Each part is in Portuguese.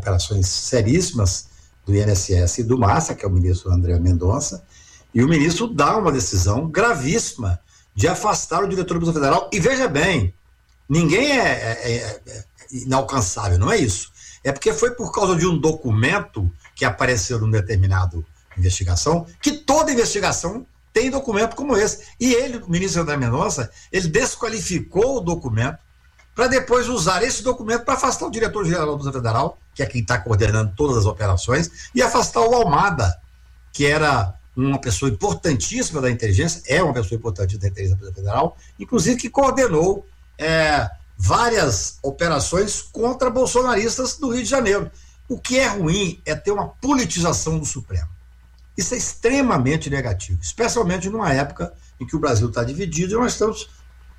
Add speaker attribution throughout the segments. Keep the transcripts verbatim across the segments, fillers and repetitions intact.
Speaker 1: operações seríssimas do I N S S e do Massa, que é o ministro André Mendonça, e o ministro dá uma decisão gravíssima de afastar o diretor da Polícia Federal. E veja bem, ninguém é, é, é inalcançável, não é isso. É porque foi por causa de um documento que apareceu numa determinada investigação, que toda investigação tem documento como esse. E ele, o ministro André Mendonça, ele desqualificou o documento para depois usar esse documento para afastar o diretor-geral da Polícia Federal, que é quem está coordenando todas as operações, e afastar o Almada, que era uma pessoa importantíssima da inteligência, é uma pessoa importante da inteligência da Polícia Federal, inclusive que coordenou é, várias operações contra bolsonaristas do Rio de Janeiro. O que é ruim é ter uma politização do Supremo. Isso é extremamente negativo, especialmente numa época em que o Brasil está dividido e nós estamos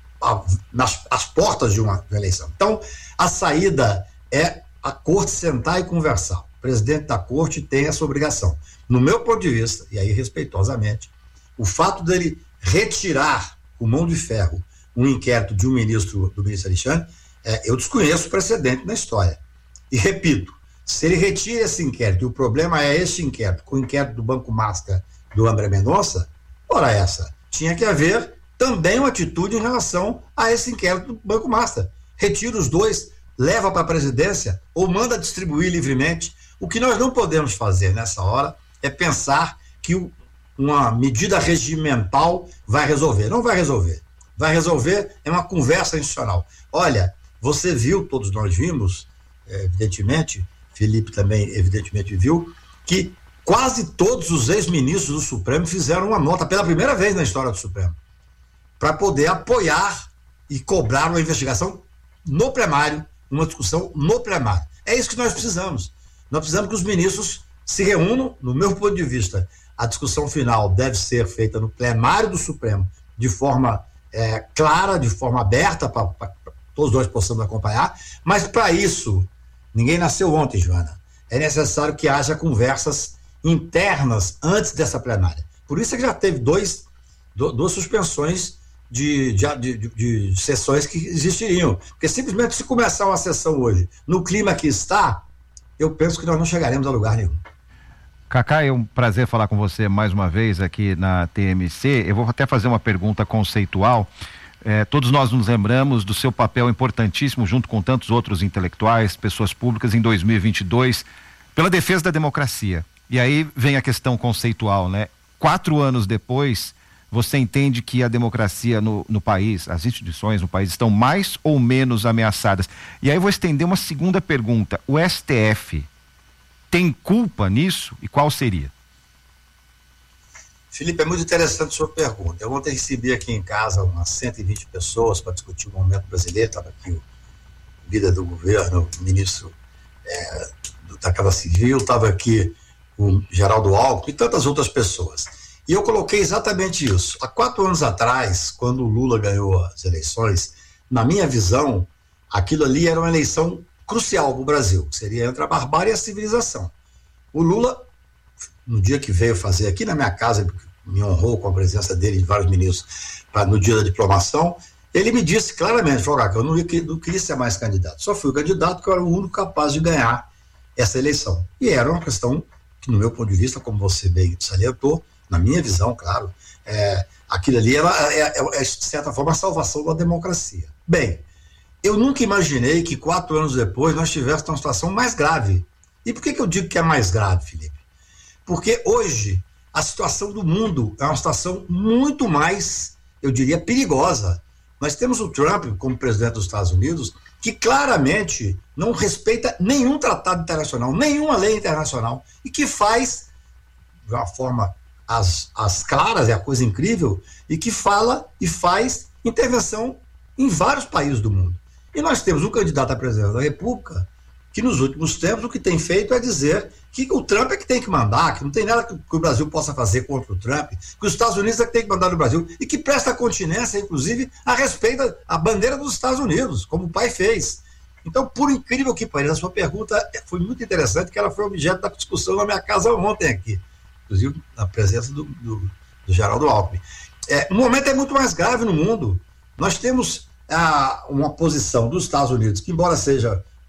Speaker 1: nas as portas de uma eleição. Então, a saída é a corte sentar e conversar. O presidente da corte tem essa obrigação. No meu ponto de vista, e aí respeitosamente, o fato dele retirar com mão de ferro um inquérito de um ministro, do ministro Alexandre, é, eu desconheço o precedente na história. E repito, se ele retira esse inquérito, e o problema é esse inquérito, com o inquérito do Banco Master do André Mendonça, ora essa, tinha que haver também uma atitude em relação a esse inquérito do Banco Master. Retira os dois, leva para a presidência ou manda distribuir livremente. O que nós não podemos fazer nessa hora é pensar que o, uma medida regimental vai resolver. Não vai resolver. Vai resolver é uma conversa institucional. Olha, você viu, todos nós vimos, é, evidentemente, Felipe também evidentemente viu, que quase todos os ex-ministros do Supremo fizeram uma nota pela primeira vez na história do Supremo para poder apoiar e cobrar uma investigação no plenário, uma discussão no plenário. É isso que nós precisamos. Nós precisamos que os ministros se reúnam. No meu ponto de vista, a discussão final deve ser feita no plenário do Supremo, de forma é, clara, de forma aberta, para todos nós possamos acompanhar, mas para isso, ninguém nasceu ontem, Joana, é necessário que haja conversas internas antes dessa plenária. Por isso é que já teve dois, duas suspensões De, de, de, de sessões que existiriam, porque simplesmente se começar uma sessão hoje no clima que está, eu penso que nós não chegaremos a lugar nenhum.
Speaker 2: Cacá, é um prazer falar com você mais uma vez aqui na T M C. Eu vou até fazer uma pergunta conceitual. É, todos nós nos lembramos do seu papel importantíssimo junto com tantos outros intelectuais, pessoas públicas em dois mil e vinte e dois pela defesa da democracia. E aí vem a questão conceitual, né? Quatro anos depois, você entende que a democracia no, no país, as instituições no país estão mais ou menos ameaçadas? E aí eu vou estender uma segunda pergunta. O S T F tem culpa nisso? E qual seria?
Speaker 1: Felipe, é muito interessante a sua pergunta. Eu ontem recebi aqui em casa umas cento e vinte pessoas para discutir o momento brasileiro. Estava aqui o líder do governo, o ministro é, da Casa Civil, estava aqui o Geraldo Alckmin e tantas outras pessoas. E eu coloquei exatamente isso. Há quatro anos atrás, quando o Lula ganhou as eleições, na minha visão, aquilo ali era uma eleição crucial para o Brasil, que seria entre a barbárie e a civilização. O Lula, no dia que veio fazer aqui na minha casa, me honrou com a presença dele e de vários ministros, pra, no dia da diplomação, ele me disse claramente, falou, que eu não, não queria ser mais candidato, só fui o candidato porque eu era o único capaz de ganhar essa eleição. E era uma questão que, no meu ponto de vista, como você bem salientou, na minha visão, claro, é, aquilo ali era, é, é, é, de certa forma, a salvação da democracia. Bem, eu nunca imaginei que quatro anos depois nós tivéssemos uma situação mais grave. E por que que eu digo que é mais grave, Felipe? Porque hoje a situação do mundo é uma situação muito mais, eu diria, perigosa. Nós temos o Trump como presidente dos Estados Unidos, que claramente não respeita nenhum tratado internacional, nenhuma lei internacional, e que faz, de uma forma As, as claras, é a coisa incrível, e que fala e faz intervenção em vários países do mundo. E nós temos um candidato à presidência da República que nos últimos tempos o que tem feito é dizer que o Trump é que tem que mandar, que não tem nada que, que o Brasil possa fazer contra o Trump, que os Estados Unidos é que tem que mandar no Brasil, e que presta continência, inclusive, a respeito da bandeira dos Estados Unidos, como o pai fez. Então, por incrível que pareça, a sua pergunta foi muito interessante, que ela foi objeto da discussão na minha casa ontem aqui, inclusive na presença do, do, do Geraldo Alckmin. É, o momento é muito mais grave no mundo. Nós temos ah, uma posição dos Estados Unidos, que embora seja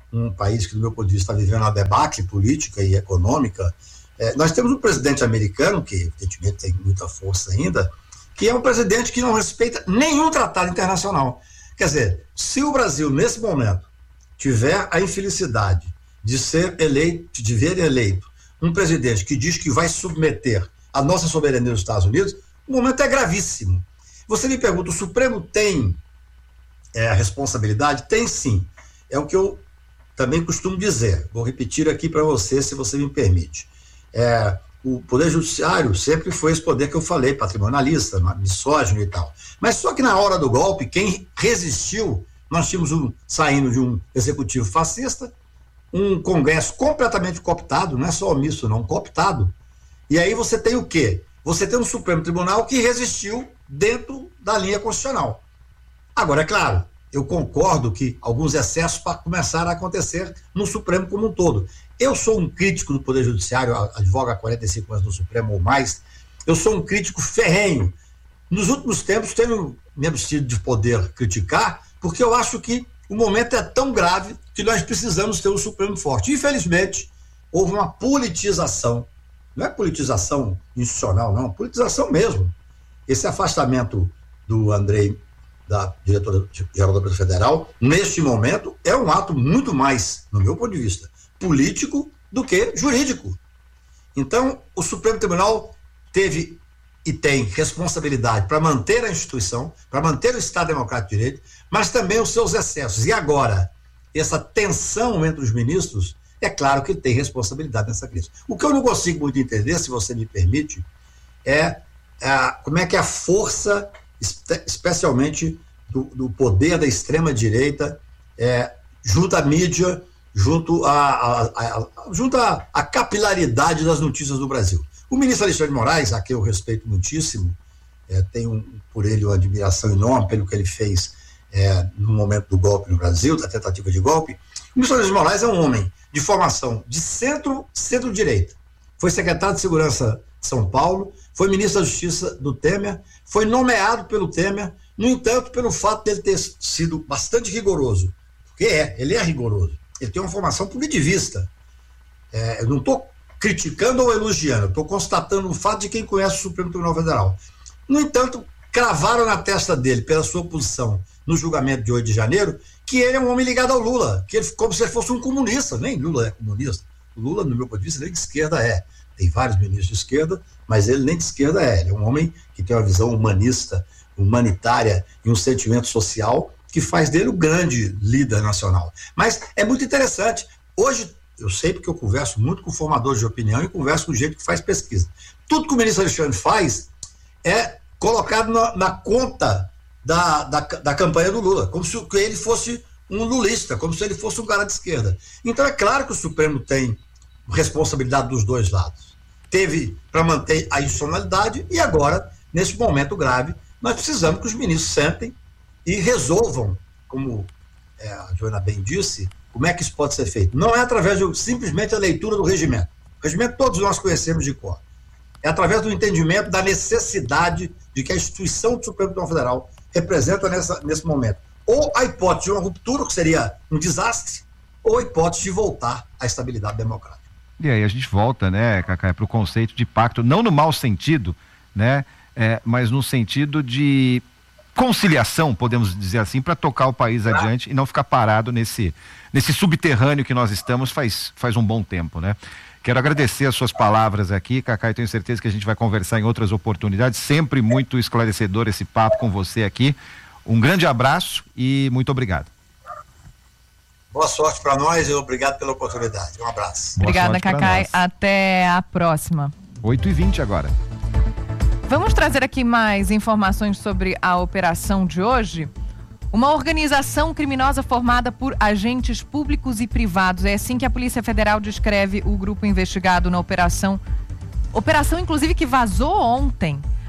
Speaker 1: um país que, do meu ponto de vista, está vivendo uma debacle política e econômica. É, nós temos um presidente americano, que evidentemente tem muita força ainda, que é um presidente que não respeita nenhum tratado internacional. Quer dizer, se o Brasil, nesse momento, tiver a infelicidade de ser eleito, de ver eleito um presidente que diz que vai submeter a nossa soberania dos Estados Unidos, o momento é gravíssimo. Você me pergunta, o Supremo tem é, a responsabilidade? Tem sim. É o que eu também costumo dizer. Vou repetir aqui para você, se você me permite. É, o Poder Judiciário sempre foi esse poder que eu falei, patrimonialista, misógino e tal. Mas só que na hora do golpe, quem resistiu, nós tínhamos um, saindo de um executivo fascista, um Congresso completamente cooptado, não é só omisso não, cooptado. E aí você tem o quê? Você tem um Supremo Tribunal que resistiu dentro da linha constitucional. Agora, é claro, eu concordo que alguns excessos começaram a acontecer no Supremo como um todo. Eu sou um crítico do Poder Judiciário, advogo há quarenta e cinco anos no Supremo ou mais, eu sou um crítico ferrenho. Nos últimos tempos tenho me abstido de poder criticar, porque eu acho que o momento é tão grave que nós precisamos ter um Supremo forte. Infelizmente, houve uma politização, não é politização institucional, não, politização mesmo. Esse afastamento do Andrei, da diretora-geral da Polícia Federal, neste momento, é um ato muito mais, no meu ponto de vista, político do que jurídico. Então, o Supremo Tribunal teve e tem responsabilidade para manter a instituição, para manter o Estado Democrático de Direito, mas também os seus excessos. E agora, essa tensão entre os ministros, é claro que ele tem responsabilidade nessa crise. O que eu não consigo muito entender, se você me permite, é, é como é que a força, especialmente do, do poder da extrema-direita, é, junto à mídia, junto à a, a, a, junto a, a capilaridade das notícias do Brasil. O ministro Alexandre de Moraes, a quem eu respeito muitíssimo, é, tenho por ele uma admiração enorme pelo que ele fez é, no momento do golpe no Brasil, da tentativa de golpe. O ministro Alexandre de Moraes é um homem de formação de centro, centro-direita. Foi secretário de Segurança de São Paulo, foi ministro da Justiça do Temer, foi nomeado pelo Temer, no entanto, pelo fato dele ter sido bastante rigoroso, porque é, ele é rigoroso, ele tem uma formação punitivista. É, eu não estou criticando ou elogiando, estou constatando o fato de quem conhece o Supremo Tribunal Federal. No entanto, cravaram na testa dele, pela sua posição no julgamento de oito de janeiro, que ele é um homem ligado ao Lula, que ele, como se ele fosse um comunista. Nem Lula é comunista. O Lula, no meu ponto de vista, nem de esquerda é. Tem vários ministros de esquerda, mas ele nem de esquerda é. Ele é um homem que tem uma visão humanista, humanitária e um sentimento social que faz dele o grande líder nacional. Mas é muito interessante. Hoje, eu sei porque eu converso muito com formadores de opinião e converso com gente que faz pesquisa. Tudo que o ministro Alexandre faz é colocado na, na conta da, da, da campanha do Lula, como se ele fosse um lulista, como se ele fosse um cara de esquerda. Então é claro que o Supremo tem responsabilidade dos dois lados. Teve para manter a institucionalidade e agora, nesse momento grave, nós precisamos que os ministros sentem e resolvam, como é, a Joana bem disse, como é que isso pode ser feito. Não é através de simplesmente a leitura do regimento. O regimento todos nós conhecemos de cor. É através do entendimento da necessidade de que a instituição do Supremo Tribunal Federal representa nessa, nesse momento. Ou a hipótese de uma ruptura, que seria um desastre, ou a hipótese de voltar à estabilidade democrática.
Speaker 2: E aí a gente volta, né, Cacá, para o conceito de pacto, não no mau sentido, né, é, mas no sentido de conciliação, podemos dizer assim, para tocar o país ah. adiante e não ficar parado nesse, nesse subterrâneo que nós estamos faz, faz um bom tempo, né? Quero agradecer as suas palavras aqui, Cacá, e tenho certeza que a gente vai conversar em outras oportunidades, sempre muito esclarecedor esse papo com você aqui. Um grande abraço e muito obrigado.
Speaker 1: Boa sorte para nós e obrigado pela oportunidade. Um abraço.
Speaker 3: Obrigada, Cacá. Até a próxima.
Speaker 2: oito e vinte agora.
Speaker 3: Vamos trazer aqui mais informações sobre a operação de hoje. Uma organização criminosa formada por agentes públicos e privados. É assim que a Polícia Federal descreve o grupo investigado na operação. Operação, inclusive, que vazou ontem.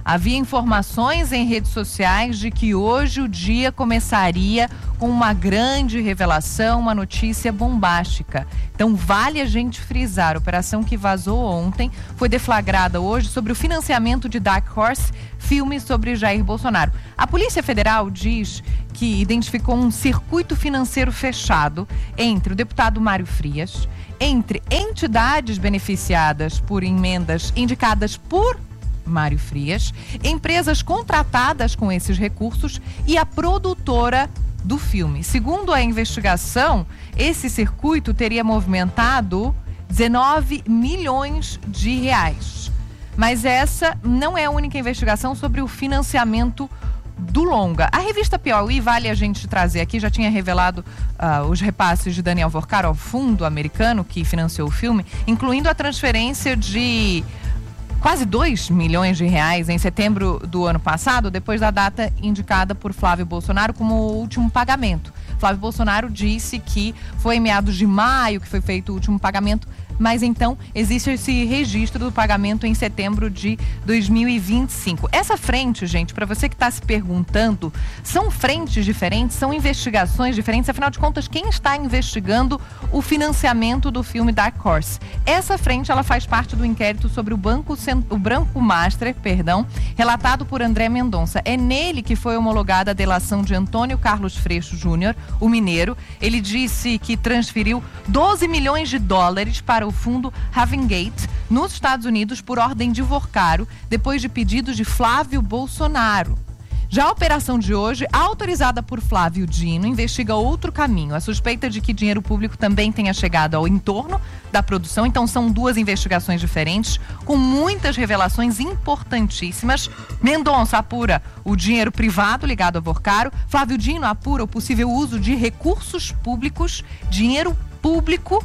Speaker 3: Havia informações em redes sociais de que hoje o dia começaria com uma grande revelação, uma notícia bombástica. Então vale a gente frisar, a operação que vazou ontem foi deflagrada hoje sobre o financiamento de Dark Horse, filme sobre Jair Bolsonaro. A Polícia Federal diz que identificou um circuito financeiro fechado entre o deputado Mário Frias, entre entidades beneficiadas por emendas indicadas por Mário Frias, empresas contratadas com esses recursos e a produtora do filme. Segundo a investigação, esse circuito teria movimentado dezenove milhões de reais. Mas essa não é a única investigação sobre o financiamento do longa. A revista Piauí, vale a gente trazer aqui, já tinha revelado uh, os repasses de Daniel Vorcaro ao fundo americano que financiou o filme, incluindo a transferência de quase dois milhões de reais em setembro do ano passado, depois da data indicada por Flávio Bolsonaro como o último pagamento. Flávio Bolsonaro disse que foi em meados de maio que foi feito o último pagamento, mas então existe esse registro do pagamento em setembro de dois mil e vinte e cinco. Essa frente, gente, para você que está se perguntando, são frentes diferentes, são investigações diferentes, afinal de contas, quem está investigando o financiamento do filme Dark Horse? Essa frente, ela faz parte do inquérito sobre o Banco, o Branco Master, perdão, relatado por André Mendonça. É nele que foi homologada a delação de Antônio Carlos Freixo Júnior, o mineiro. Ele disse que transferiu doze milhões de dólares para o fundo Havengate, nos Estados Unidos, por ordem de Vorcaro, depois de pedidos de Flávio Bolsonaro. Já a operação de hoje, autorizada por Flávio Dino, investiga outro caminho. A suspeita de que dinheiro público também tenha chegado ao entorno da produção. Então são duas investigações diferentes, com muitas revelações importantíssimas. Mendonça apura o dinheiro privado ligado a Vorcaro. Flávio Dino apura o possível uso de recursos públicos, dinheiro público.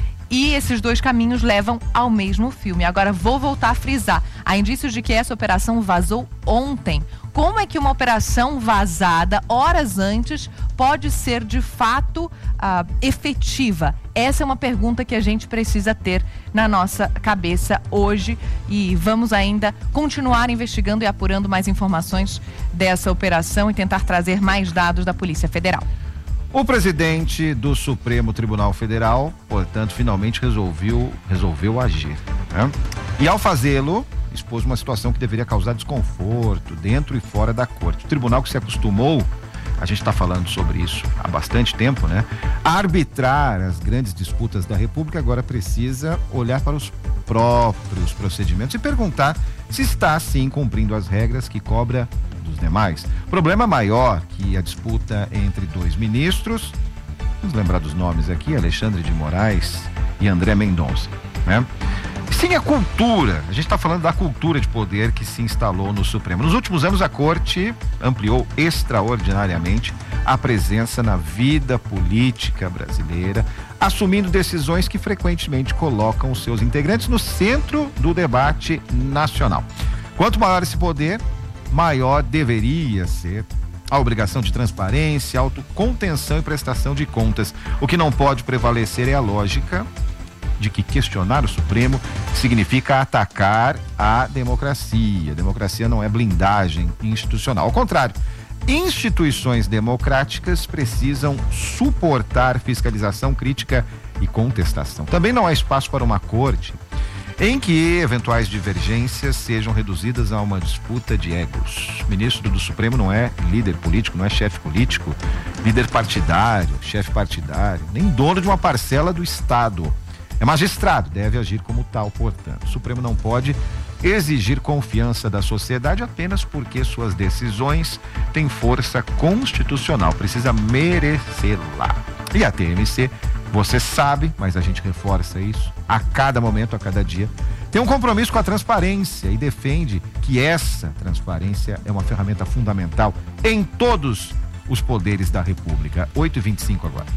Speaker 3: E esses dois caminhos levam ao mesmo filme. Agora vou voltar a frisar. Há indícios de que essa operação vazou ontem. Como é que uma operação vazada horas antes pode ser de fato ah, efetiva? Essa é uma pergunta que a gente precisa ter na nossa cabeça hoje. E vamos ainda continuar investigando e apurando mais informações dessa operação e tentar trazer mais dados da Polícia Federal.
Speaker 2: O presidente do Supremo Tribunal Federal, portanto, finalmente resolveu, resolveu agir, né? E ao fazê-lo, expôs uma situação que deveria causar desconforto dentro e fora da corte. O tribunal que se acostumou, a gente está falando sobre isso há bastante tempo, né? A arbitrar as grandes disputas da República, agora precisa olhar para os próprios procedimentos e perguntar se está, sim, cumprindo as regras que cobra dos demais. Problema maior que a disputa entre dois ministros, vamos lembrar dos nomes aqui, Alexandre de Moraes e André Mendonça, né? Sim, a cultura, a gente está falando da cultura de poder que se instalou no Supremo. Nos últimos anos, a Corte ampliou extraordinariamente a presença na vida política brasileira, assumindo decisões que frequentemente colocam os seus integrantes no centro do debate nacional. Quanto maior esse poder, maior deveria ser a obrigação de transparência, autocontenção e prestação de contas. O que não pode prevalecer é a lógica de que questionar o Supremo significa atacar a democracia. A democracia não é blindagem institucional. Ao contrário, instituições democráticas precisam suportar fiscalização, crítica e contestação. Também não há espaço para uma corte em que eventuais divergências sejam reduzidas a uma disputa de egos. O ministro do Supremo não é líder político, não é chefe político, líder partidário, chefe partidário, nem dono de uma parcela do Estado. É magistrado, deve agir como tal, portanto. O Supremo não pode exigir confiança da sociedade apenas porque suas decisões têm força constitucional. Precisa merecê-la. E a T M C, você sabe, mas a gente reforça isso a cada momento, a cada dia, tem um compromisso com a transparência e defende que essa transparência é uma ferramenta fundamental em todos os poderes da República. oito e vinte e cinco agora.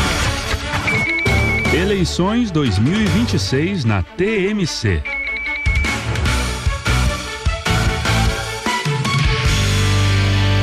Speaker 4: Eleições dois mil e vinte e seis na T M C.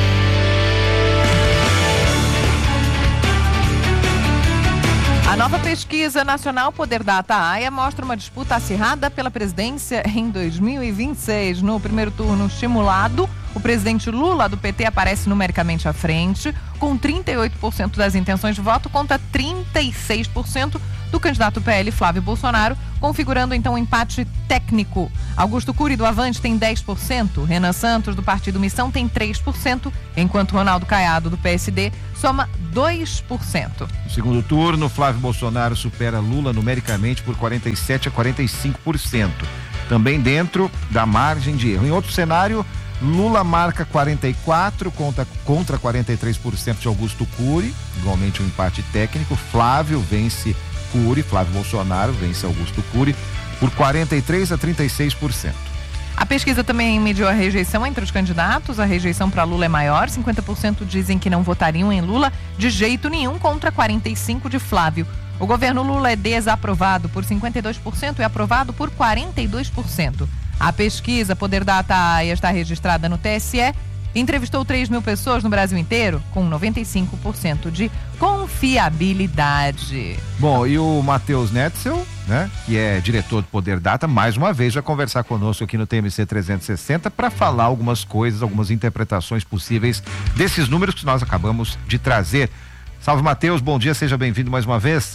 Speaker 3: A nova pesquisa nacional Poder Data A I A mostra uma disputa acirrada pela presidência em dois mil e vinte e seis. No primeiro turno simulado, o presidente Lula, do P T, aparece numericamente à frente, com trinta e oito por cento das intenções de voto contra trinta e seis por cento do candidato P L Flávio Bolsonaro, configurando então um empate técnico. Augusto Cury, do Avante, tem dez por cento, Renan Santos, do Partido Missão, tem três por cento, enquanto Ronaldo Caiado, do P S D, soma dois por cento.
Speaker 2: No segundo turno, Flávio Bolsonaro supera Lula numericamente por quarenta e sete a quarenta e cinco por cento, também dentro da margem de erro. Em outro cenário, Lula marca quarenta e quatro contra, contra quarenta e três por cento de Augusto Cury, igualmente um empate técnico. Flávio vence Cury, Flávio Bolsonaro vence Augusto Cury por quarenta e três a trinta e seis por cento.
Speaker 3: A pesquisa também mediu a rejeição entre os candidatos. A rejeição para Lula é maior, cinquenta por cento dizem que não votariam em Lula de jeito nenhum, contra quarenta e cinco por cento de Flávio. O governo Lula é desaprovado por cinquenta e dois por cento e aprovado por quarenta e dois por cento. A pesquisa Poder Data A I A está registrada no T S E, entrevistou três mil pessoas no Brasil inteiro, com noventa e cinco por cento de confiabilidade.
Speaker 2: Bom, e o Matheus Netzel, né, que é diretor do Poder Data, mais uma vez vai conversar conosco aqui no T M C trezentos e sessenta para falar algumas coisas, algumas interpretações possíveis desses números que nós acabamos de trazer. Salve, Matheus, bom dia, seja bem-vindo mais uma vez.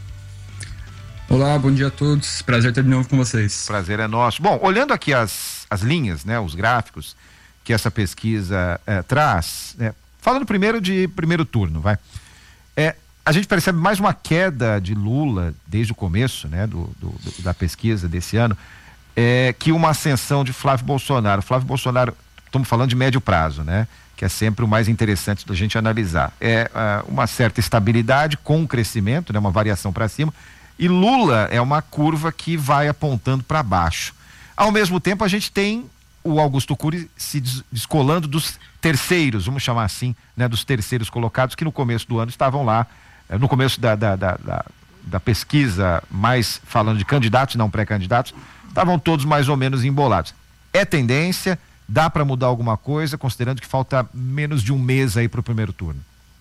Speaker 5: Olá, bom dia a todos, prazer estar de novo com vocês.
Speaker 2: Prazer é nosso. Bom, olhando aqui as, as linhas, né, os gráficos que essa pesquisa eh, traz, né, falando primeiro de primeiro turno, vai, é, a gente percebe mais uma queda de Lula desde o começo, né, do, do, do, da pesquisa desse ano, é, que uma ascensão de Flávio Bolsonaro. Flávio Bolsonaro, estamos falando de médio prazo, né, que é sempre o mais interessante da gente analisar. É uh, uma certa estabilidade com um crescimento, né, uma variação para cima, e Lula é uma curva que vai apontando para baixo. Ao mesmo tempo, a gente tem o Augusto Cury se descolando dos terceiros, vamos chamar assim, né, dos terceiros colocados, que no começo do ano estavam lá, no começo da, da, da, da, da pesquisa, mais falando de candidatos, não pré-candidatos, estavam todos mais ou menos embolados. É tendência, dá para mudar alguma coisa, considerando que falta menos de um mês aí para o primeiro turno?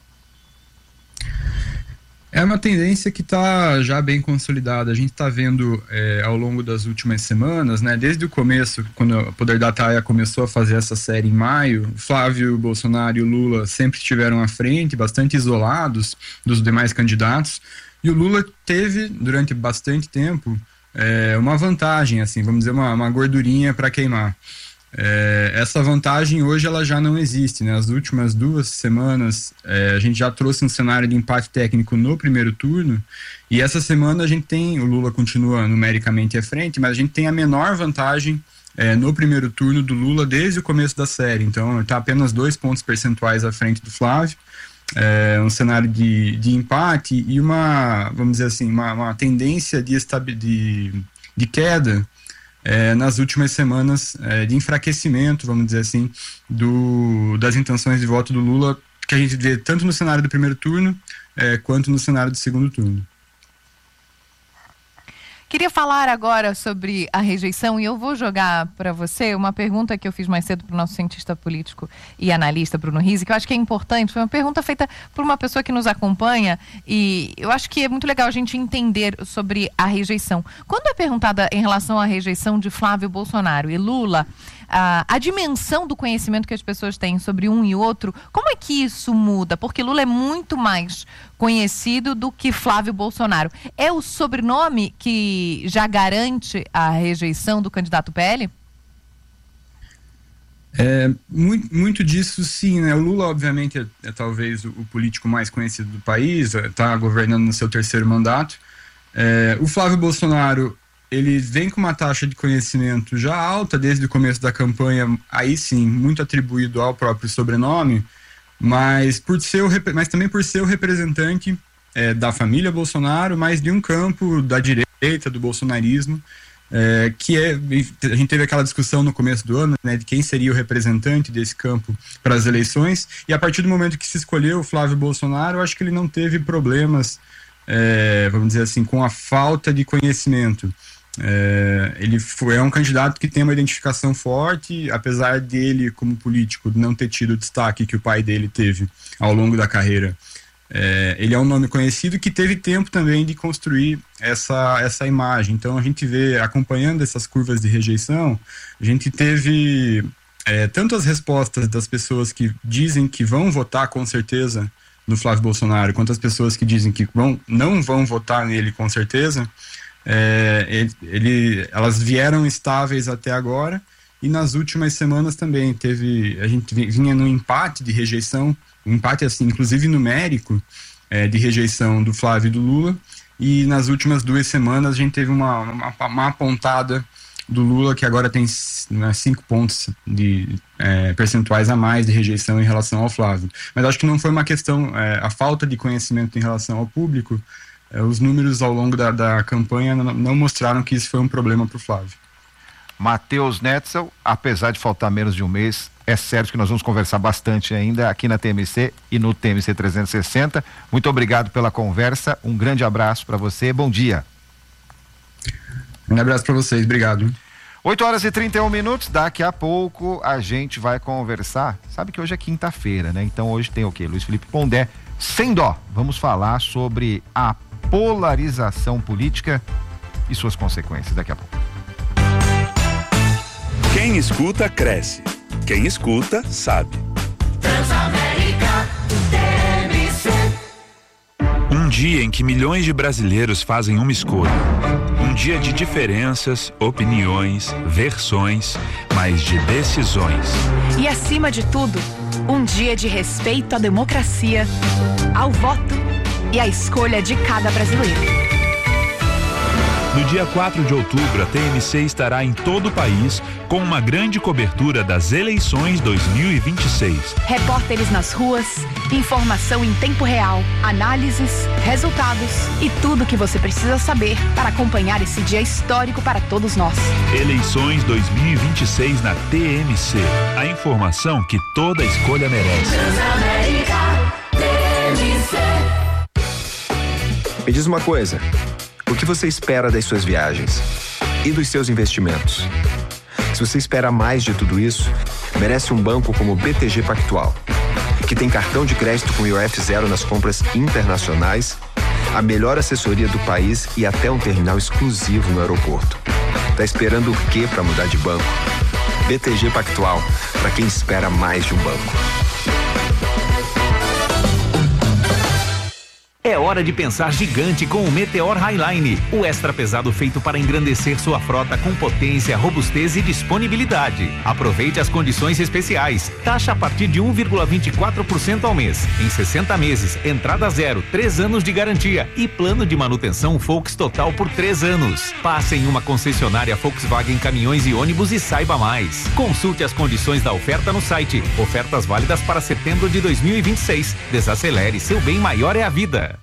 Speaker 5: É uma tendência que está já bem consolidada. A gente está vendo é, ao longo das últimas semanas, né, desde o começo, quando o Poder Data A I A começou a fazer essa série em maio, Flávio, Bolsonaro e o Lula sempre estiveram à frente, bastante isolados dos demais candidatos, e o Lula teve, durante bastante tempo, é, uma vantagem, assim, vamos dizer, uma, uma gordurinha para queimar. É, essa vantagem hoje ela já não existe, né? As últimas duas semanas é, a gente já trouxe um cenário de empate técnico no primeiro turno, e essa semana a gente tem, o Lula continua numericamente à frente, mas a gente tem a menor vantagem é, no primeiro turno do Lula desde o começo da série. Então está apenas dois pontos percentuais à frente do Flávio, é, um cenário de, de empate e uma, vamos dizer assim, uma, uma tendência de, de, de queda É, nas últimas semanas é, de enfraquecimento, vamos dizer assim, do, das intenções de voto do Lula, que a gente vê tanto no cenário do primeiro turno é, quanto no cenário do segundo turno.
Speaker 3: Queria falar agora sobre a rejeição, e eu vou jogar para você uma pergunta que eu fiz mais cedo para o nosso cientista político e analista Bruno Rizzi, que eu acho que é importante. Foi uma pergunta feita por uma pessoa que nos acompanha, e eu acho que é muito legal a gente entender sobre a rejeição. Quando é perguntada em relação à rejeição de Flávio Bolsonaro e Lula, a, a dimensão do conhecimento que as pessoas têm sobre um e outro, como é que isso muda? Porque Lula é muito mais conhecido do que Flávio Bolsonaro. É o sobrenome que já garante a rejeição do candidato P L?
Speaker 5: É, muito, muito disso sim, né? O Lula obviamente é, é talvez o, o político mais conhecido do país, está governando no seu terceiro mandato. É, o Flávio Bolsonaro, ele vem com uma taxa de conhecimento já alta desde o começo da campanha, aí sim, muito atribuído ao próprio sobrenome, mas, por ser o, mas também por ser o representante é, da família Bolsonaro, mas de um campo da direita, do bolsonarismo, é, que é, a gente teve aquela discussão no começo do ano, né, de quem seria o representante desse campo para as eleições, e a partir do momento que se escolheu o Flávio Bolsonaro, eu acho que ele não teve problemas, é, vamos dizer assim, com a falta de conhecimento. É, ele foi, é um candidato que tem uma identificação forte, apesar dele, como político, não ter tido o destaque que o pai dele teve ao longo da carreira. É, ele é um nome conhecido que teve tempo também de construir essa, essa imagem. Então a gente vê, acompanhando essas curvas de rejeição, a gente teve é, tanto as respostas das pessoas que dizem que vão votar com certeza no Flávio Bolsonaro, quanto as pessoas que dizem que vão, não vão votar nele com certeza. É, ele, ele, elas vieram estáveis até agora, e nas últimas semanas também teve, a gente vinha no empate de rejeição, um empate assim, inclusive numérico, é, de rejeição do Flávio e do Lula, e nas últimas duas semanas a gente teve uma, uma, uma apontada do Lula, que agora tem né, cinco pontos de é, percentuais a mais de rejeição em relação ao Flávio. Mas acho que não foi uma questão, é, a falta de conhecimento em relação ao público, é, os números ao longo da, da campanha não, não mostraram que isso foi um problema para o Flávio.
Speaker 2: Matheus Netzel, apesar de faltar menos de um mês, é certo que nós vamos conversar bastante ainda aqui na T M C e no T M C trezentos e sessenta. Muito obrigado pela conversa, um grande abraço para você, bom dia.
Speaker 5: Um abraço para vocês, obrigado.
Speaker 2: oito horas e trinta e um minutos, daqui a pouco a gente vai conversar. Sabe que hoje é quinta-feira, né? Então hoje tem o quê? Luiz Felipe Pondé, sem dó. Vamos falar sobre a polarização política e suas consequências daqui a pouco.
Speaker 4: Quem escuta, cresce. Quem escuta, sabe.
Speaker 6: Transamérica T M C.
Speaker 4: Um dia em que milhões de brasileiros fazem uma escolha. Um dia de diferenças, opiniões, versões, mas de decisões.
Speaker 7: E acima de tudo, um dia de respeito à democracia, ao voto e à escolha de cada brasileiro.
Speaker 4: No dia quatro de outubro, a T M C estará em todo o país com uma grande cobertura das eleições dois mil e vinte e seis.
Speaker 7: Repórteres nas ruas, informação em tempo real, análises, resultados e tudo o que você precisa saber para acompanhar esse dia histórico para todos nós.
Speaker 4: Eleições dois mil e vinte e seis na T M C. A informação que toda escolha merece.
Speaker 6: Transamérica T M C.
Speaker 8: Me diz uma coisa. O que você espera das suas viagens e dos seus investimentos? Se você espera mais de tudo isso, merece um banco como o B T G Pactual, que tem cartão de crédito com I O F zero nas compras internacionais, a melhor assessoria do país e até um terminal exclusivo no aeroporto. Tá esperando o quê para mudar de banco? B T G Pactual, para quem espera mais de um banco.
Speaker 9: É hora de pensar gigante com o Meteor Highline, o extra pesado feito para engrandecer sua frota com potência, robustez e disponibilidade. Aproveite as condições especiais. Taxa a partir de um vírgula vinte e quatro por cento ao mês, em sessenta meses, entrada zero, três anos de garantia e plano de manutenção Volks total por três anos. Passe em uma concessionária Volkswagen Caminhões e Ônibus e saiba mais. Consulte as condições da oferta no site. Ofertas válidas para setembro de dois mil e vinte e seis. Desacelere, seu bem maior é a vida.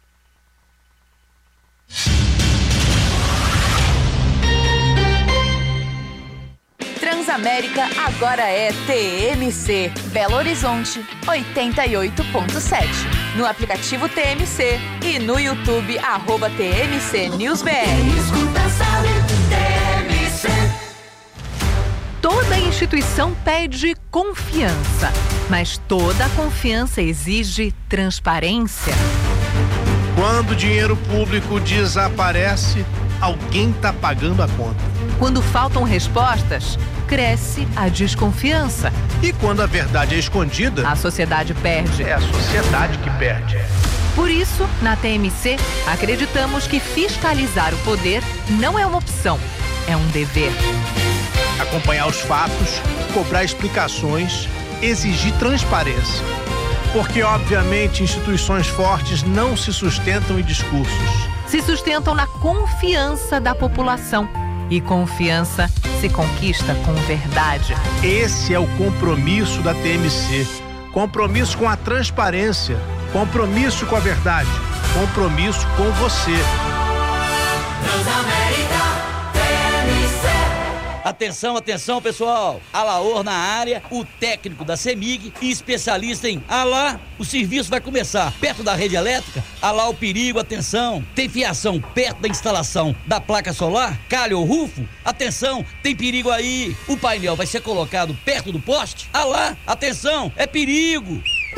Speaker 7: Transamérica agora é T M C, Belo Horizonte, oitenta e oito ponto sete. No aplicativo T M C e no YouTube, arroba T M C News B R.
Speaker 6: Escuta, sabe, T M C.
Speaker 3: Toda instituição pede confiança, mas toda confiança exige transparência.
Speaker 10: Quando o dinheiro público desaparece, alguém está pagando a conta.
Speaker 3: Quando faltam respostas, cresce a desconfiança.
Speaker 10: E quando a verdade é escondida,
Speaker 3: a sociedade perde.
Speaker 10: É a sociedade que perde.
Speaker 3: Por isso, na T M C, acreditamos que fiscalizar o poder não é uma opção, é um dever.
Speaker 10: Acompanhar os fatos, cobrar explicações, exigir transparência. Porque, obviamente, instituições fortes não se sustentam em discursos.
Speaker 3: Se sustentam na confiança da população. E confiança se conquista com verdade.
Speaker 10: Esse é o compromisso da T M C. Compromisso com a transparência. Compromisso com a verdade. Compromisso com você.
Speaker 6: Transamérica T M C.
Speaker 11: Atenção, atenção, pessoal. Alaor na área, o técnico da CEMIG e especialista em Alá, o serviço vai começar perto da rede elétrica. Alá o perigo, atenção. Tem fiação perto da instalação da placa solar, calha ou rufo? Atenção, tem perigo aí. O painel vai ser colocado perto do poste? Alá, atenção, é perigo.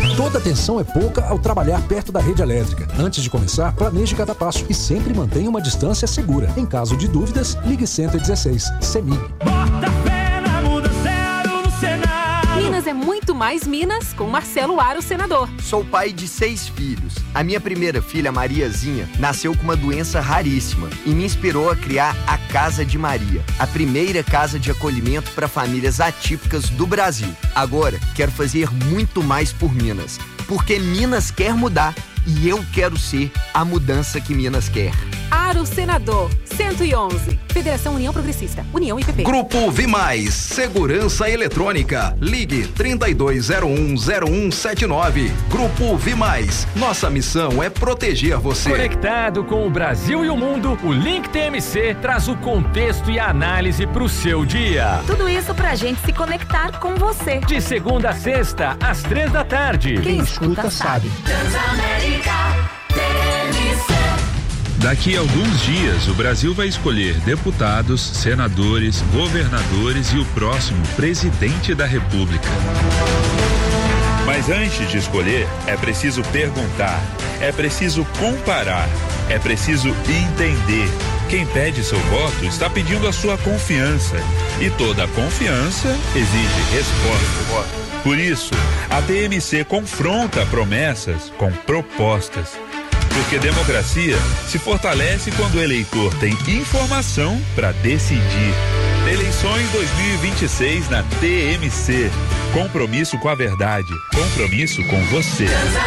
Speaker 12: Toda atenção é pouca ao trabalhar perto da rede elétrica. Antes de começar, planeje cada passo e sempre mantenha uma distância segura. Em caso de dúvidas, ligue cento e dezesseis, CEMIG.
Speaker 6: Bota fé na muda zero no Senado.
Speaker 13: Minas é muito mais Minas com Marcelo Aro, senador.
Speaker 14: Sou pai de seis filhos. A minha primeira filha, Mariazinha, nasceu com uma doença raríssima e me inspirou a criar a Casa de Maria, a primeira casa de acolhimento para famílias atípicas do Brasil. Agora, quero fazer muito mais por Minas, porque Minas quer mudar e eu quero ser a mudança que Minas quer.
Speaker 13: Aro, senador, cento e onze. Federação União Progressista, União I P P.
Speaker 15: Grupo Vimais, Segurança Eletrônica. Ligue trinta e dois zero um zero um sete nove. Grupo Vimais, nossa missão é proteger você.
Speaker 16: Conectado com o Brasil e o mundo, o Link T M C traz o contexto e a análise para o seu dia.
Speaker 17: Tudo isso pra gente se conectar com você.
Speaker 16: De segunda a sexta, às três da tarde.
Speaker 17: Quem, Quem escuta, escuta sabe. Transamérica T M C.
Speaker 4: Daqui a alguns dias, o Brasil vai escolher deputados, senadores, governadores e o próximo presidente da República. Mas antes de escolher, é preciso perguntar, é preciso comparar, é preciso entender. Quem pede seu voto está pedindo a sua confiança. E toda confiança exige resposta. Por isso, a T M C confronta promessas com propostas. Porque democracia se fortalece quando o eleitor tem informação para decidir. Eleições dois mil e vinte e seis na T M C. Compromisso com a verdade. Compromisso com você.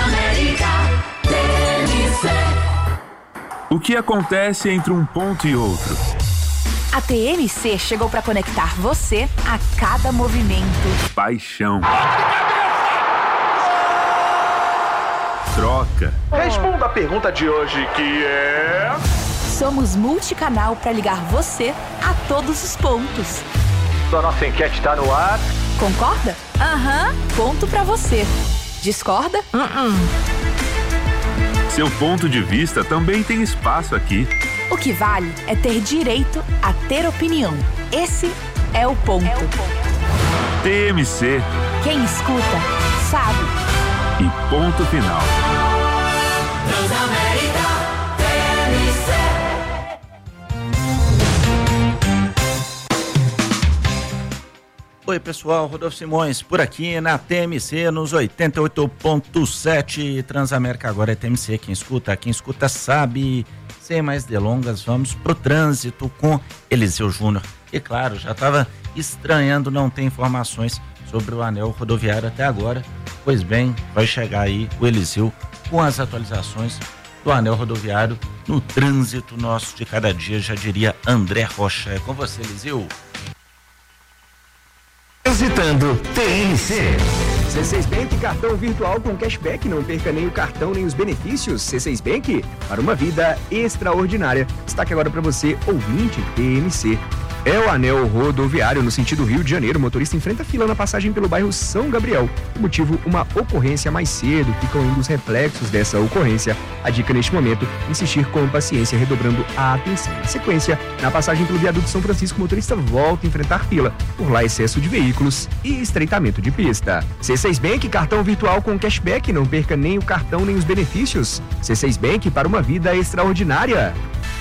Speaker 4: O que acontece entre um ponto e outro?
Speaker 7: A T M C chegou para conectar você a cada movimento.
Speaker 4: Paixão. Troca.
Speaker 10: Responda a pergunta de hoje, que é...
Speaker 7: Somos multicanal para ligar você a todos os pontos.
Speaker 10: A nossa enquete está no ar.
Speaker 7: Concorda? Aham, uhum. Ponto para você. Discorda? Uh-uh.
Speaker 4: Seu ponto de vista também tem espaço aqui.
Speaker 7: O que vale é ter direito a ter opinião. Esse é o ponto. É o ponto.
Speaker 4: T M C.
Speaker 7: Quem escuta, sabe.
Speaker 4: E ponto final.
Speaker 6: Transamérica T M
Speaker 11: C. Oi pessoal, Rodolfo Simões por aqui na T M C nos oitenta e oito ponto sete. Transamérica agora é T M C, quem escuta, quem escuta sabe. Sem mais delongas, vamos pro trânsito com Eliseu Júnior. E claro, já estava estranhando não ter informações sobre o anel rodoviário até agora. Pois bem, vai chegar aí o Eliseu com as atualizações do anel rodoviário no trânsito nosso de cada dia, já diria André Rocha. É com você, Eliseu.
Speaker 8: Transitando T M C.
Speaker 18: C seis Bank, cartão virtual com cashback, não perca nem o cartão nem os benefícios. C seis Bank, para uma vida extraordinária. Destaque agora para você, ouvinte T M C. É o anel rodoviário no sentido Rio de Janeiro. O motorista enfrenta fila na passagem pelo bairro São Gabriel. O motivo, uma ocorrência mais cedo. Ficam indo os reflexos dessa ocorrência. A dica neste momento, insistir com paciência, redobrando a atenção. Na sequência, na passagem pelo viaduto São Francisco, o motorista volta a enfrentar fila. Por lá, excesso de veículos e estreitamento de pista. C seis Bank, cartão virtual com cashback. Não perca nem o cartão nem os benefícios. C seis Bank, para uma vida extraordinária.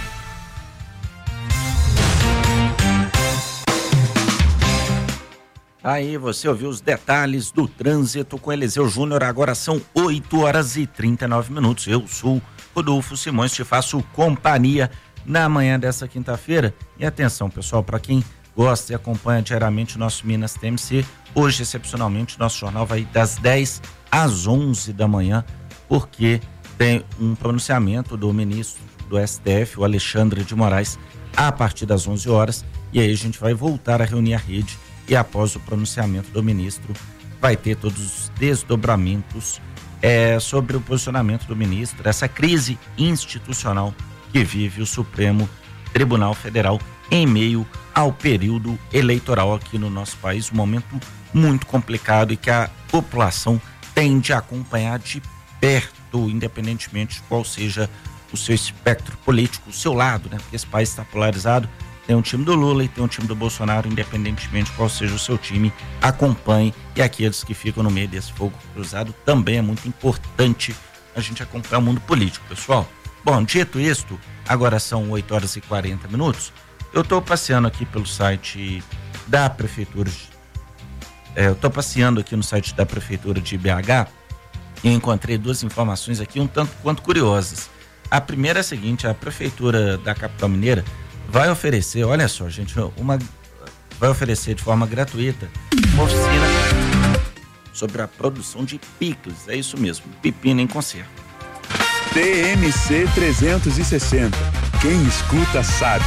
Speaker 11: Aí você ouviu os detalhes do trânsito com Eliseu Júnior. Agora são oito horas e trinta e nove minutos. Eu sou Rodolfo Simões, te faço companhia na manhã dessa quinta-feira. E atenção, pessoal, para quem gosta e acompanha diariamente o nosso Minas T M C, hoje, excepcionalmente, nosso jornal vai das dez às onze da manhã, porque tem um pronunciamento do ministro do S T F, o Alexandre de Moraes, a partir das onze horas. E aí a gente vai voltar a reunir a rede. E após o pronunciamento do ministro, vai ter todos os desdobramentos é, sobre o posicionamento do ministro, essa crise institucional que vive o Supremo Tribunal Federal em meio ao período eleitoral aqui no nosso país, um momento muito complicado e que a população tem de acompanhar de perto, independentemente de qual seja o seu espectro político, o seu lado, né? Porque esse país está polarizado
Speaker 19: Tem um time do Lula e tem um time do Bolsonaro, independentemente de qual seja o seu time, acompanhe. E aqueles que ficam no meio desse fogo cruzado, também é muito importante a gente acompanhar o mundo político, pessoal. Bom, dito isto, agora são oito horas e quarenta minutos. Eu estou passeando aqui pelo site da Prefeitura, é, eu estou passeando aqui no site da Prefeitura de B H e encontrei duas informações aqui um tanto quanto curiosas. A primeira é a seguinte: a Prefeitura da capital mineira vai oferecer, olha só, gente, uma, vai oferecer de forma gratuita uma oficina sobre a produção de picles, é isso mesmo, pepino em conserva.
Speaker 20: T M C trezentos e sessenta, quem escuta sabe.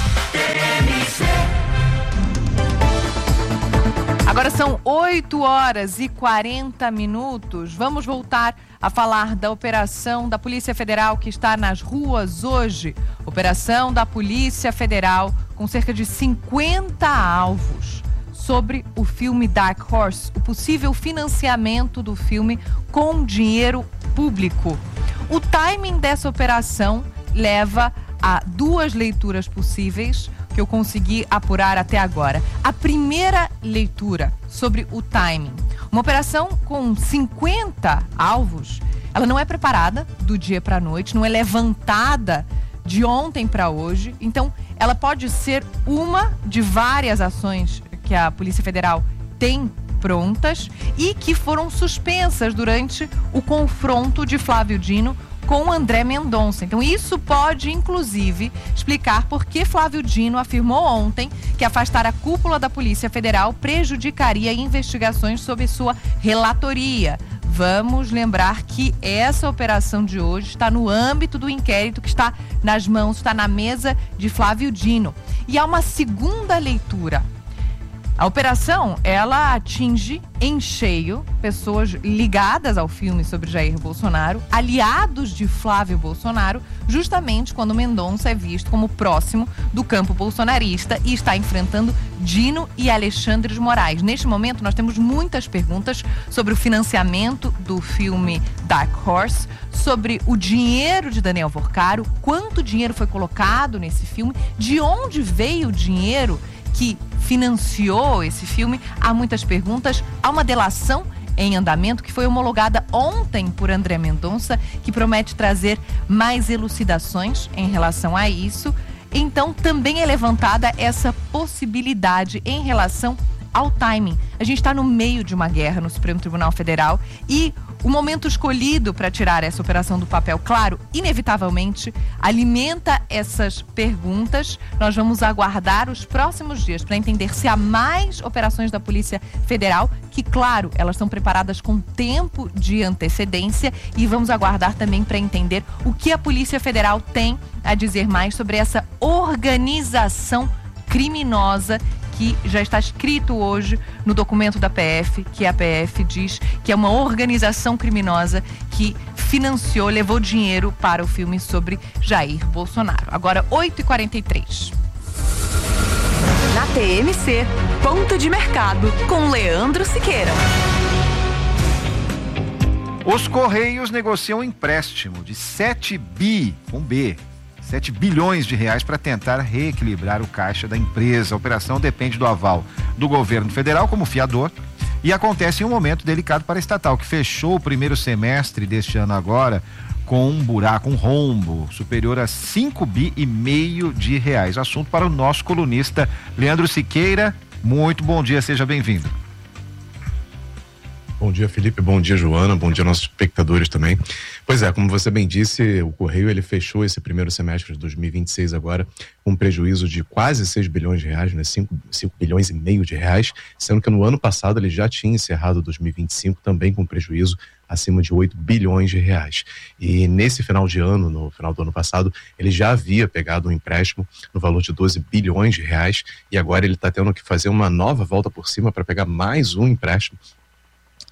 Speaker 3: Agora são oito horas e quarenta minutos. Vamos voltar a falar da operação da Polícia Federal que está nas ruas hoje. Operação da Polícia Federal com cerca de cinquenta alvos sobre o filme Dark Horse, o possível financiamento do filme com dinheiro público. O timing dessa operação leva a duas leituras possíveis que eu consegui apurar até agora. A primeira leitura sobre o timing. Uma operação com cinquenta alvos, ela não é preparada do dia para a noite, não é levantada de ontem para hoje. Então, ela pode ser uma de várias ações que a Polícia Federal tem prontas e que foram suspensas durante o confronto de Flávio Dino com André Mendonça. Então isso pode, inclusive, explicar por que Flávio Dino afirmou ontem que afastar a cúpula da Polícia Federal prejudicaria investigações sob sua relatoria. Vamos lembrar que essa operação de hoje está no âmbito do inquérito que está nas mãos, está na mesa de Flávio Dino. E há uma segunda leitura. A operação, ela atinge em cheio pessoas ligadas ao filme sobre Jair Bolsonaro, aliados de Flávio Bolsonaro, justamente quando Mendonça é visto como próximo do campo bolsonarista e está enfrentando Dino e Alexandre de Moraes. Neste momento, nós temos muitas perguntas sobre o financiamento do filme Dark Horse, sobre o dinheiro de Daniel Vorcaro, quanto dinheiro foi colocado nesse filme, de onde veio o dinheiro que financiou esse filme. Há muitas perguntas. Há uma delação em andamento que foi homologada ontem por André Mendonça, que promete trazer mais elucidações em relação a isso. Então, também é levantada essa possibilidade em relação ao timing. A gente está no meio de uma guerra no Supremo Tribunal Federal e o momento escolhido para tirar essa operação do papel, claro, inevitavelmente, alimenta essas perguntas. Nós vamos aguardar os próximos dias para entender se há mais operações da Polícia Federal, que, claro, elas são preparadas com tempo de antecedência, e vamos aguardar também para entender o que a Polícia Federal tem a dizer mais sobre essa organização criminosa que já está escrito hoje no documento da P F, que a P F diz que é uma organização criminosa que financiou, levou dinheiro para o filme sobre Jair Bolsonaro. Agora, oito e quarenta e três.
Speaker 7: Na T M C, ponto de mercado com Leandro Siqueira.
Speaker 2: Os Correios negociam um empréstimo de sete bi, com B, sete bilhões de reais para tentar reequilibrar o caixa da empresa. A operação depende do aval do governo federal como fiador e acontece em um momento delicado para a estatal, que fechou o primeiro semestre deste ano agora com um buraco, um rombo superior a cinco bi e meio de reais. Assunto para o nosso colunista Leandro Siqueira. Muito bom dia, seja bem-vindo.
Speaker 21: Bom dia, Felipe, bom dia, Joana, bom dia nossos espectadores também. Pois é, como você bem disse, o Correio ele fechou esse primeiro semestre de dois mil e vinte e seis agora com um prejuízo de quase seis bilhões de reais, né? cinco bilhões e meio de reais, sendo que no ano passado ele já tinha encerrado dois mil e vinte e cinco também com prejuízo acima de oito bilhões de reais. E nesse final de ano, no final do ano passado, ele já havia pegado um empréstimo no valor de doze bilhões de reais e agora ele está tendo que fazer uma nova volta por cima para pegar mais um empréstimo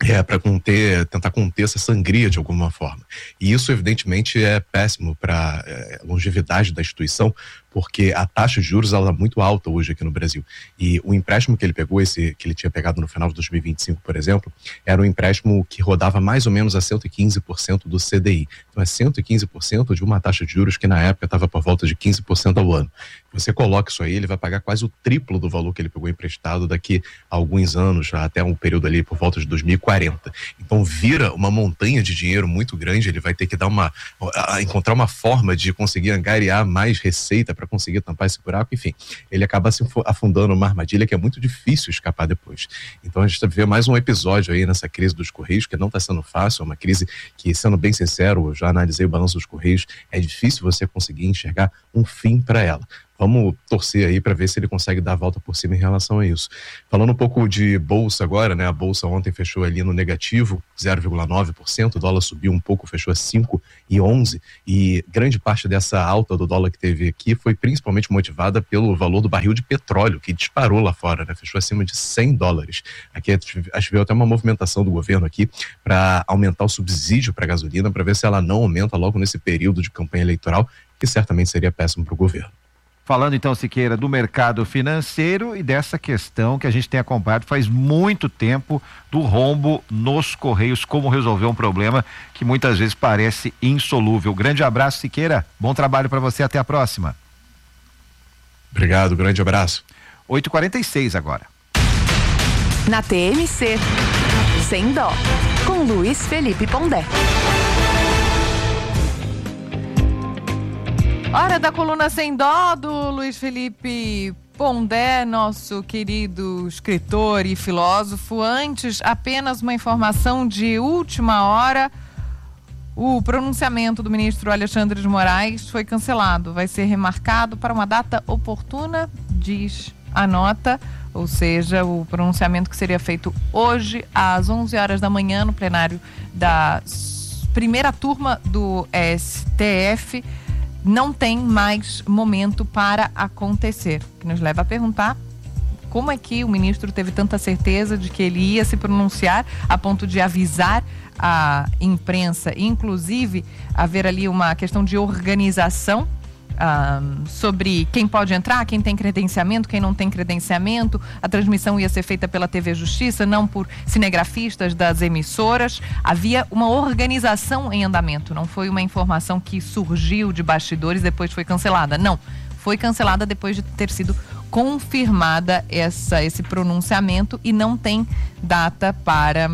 Speaker 21: É, para conter, tentar conter essa sangria de alguma forma. E isso, evidentemente, é péssimo para é, a longevidade da instituição, porque a taxa de juros ela é muito alta hoje aqui no Brasil. E o empréstimo que ele pegou, esse que ele tinha pegado no final de dois mil e vinte e cinco, por exemplo, era um empréstimo que rodava mais ou menos a cento e quinze por cento do C D I. Então é cento e quinze por cento de uma taxa de juros que na época estava por volta de quinze por cento ao ano. Você coloca isso aí, ele vai pagar quase o triplo do valor que ele pegou emprestado daqui a alguns anos, até um período ali por volta de dois mil e quarenta. Então vira uma montanha de dinheiro muito grande, ele vai ter que dar uma, a, a encontrar uma forma de conseguir angariar mais receita para conseguir tampar esse buraco, enfim, ele acaba se afundando numa armadilha que é muito difícil escapar depois. Então a gente vê mais um episódio aí nessa crise dos Correios, que não está sendo fácil, é uma crise que, sendo bem sincero, eu já analisei o balanço dos Correios, é difícil você conseguir enxergar um fim para ela. Vamos torcer aí para ver se ele consegue dar a volta por cima em relação a isso. Falando um pouco de bolsa agora, né? A bolsa ontem fechou ali no negativo, zero vírgula nove por cento, o dólar subiu um pouco, fechou a cinco vírgula onze, e grande parte dessa alta do dólar que teve aqui foi principalmente motivada pelo valor do barril de petróleo, que disparou lá fora, né? Fechou acima de cem dólares. Aqui acho que veio até uma movimentação do governo aqui para aumentar o subsídio para a gasolina, para ver se ela não aumenta logo nesse período de campanha eleitoral, que certamente seria péssimo para o governo.
Speaker 2: Falando então, Siqueira, do mercado financeiro e dessa questão que a gente tem acompanhado faz muito tempo do rombo nos Correios, como resolver um problema que muitas vezes parece insolúvel. Grande abraço, Siqueira, bom trabalho para você, até a próxima.
Speaker 21: Obrigado, grande abraço.
Speaker 2: oito e quarenta e seis agora.
Speaker 7: Na T M C, Sem Dó, com Luiz Felipe Pondé.
Speaker 3: Hora da coluna Sem Dó do Luiz Felipe Pondé, nosso querido escritor e filósofo. Antes, apenas uma informação de última hora. O pronunciamento do ministro Alexandre de Moraes foi cancelado. Vai ser remarcado para uma data oportuna, diz a nota. Ou seja, o pronunciamento que seria feito hoje às onze horas da manhã no plenário da primeira turma do S T F não tem mais momento para acontecer. O que nos leva a perguntar como é que o ministro teve tanta certeza de que ele ia se pronunciar a ponto de avisar a imprensa, inclusive haver ali uma questão de organização Um, sobre quem pode entrar, quem tem credenciamento, quem não tem credenciamento. A transmissão ia ser feita pela T V Justiça, não por cinegrafistas das emissoras. Havia uma organização em andamento, não foi uma informação que surgiu de bastidores e depois foi cancelada, não, foi cancelada depois de ter sido confirmada essa, esse pronunciamento e não tem data para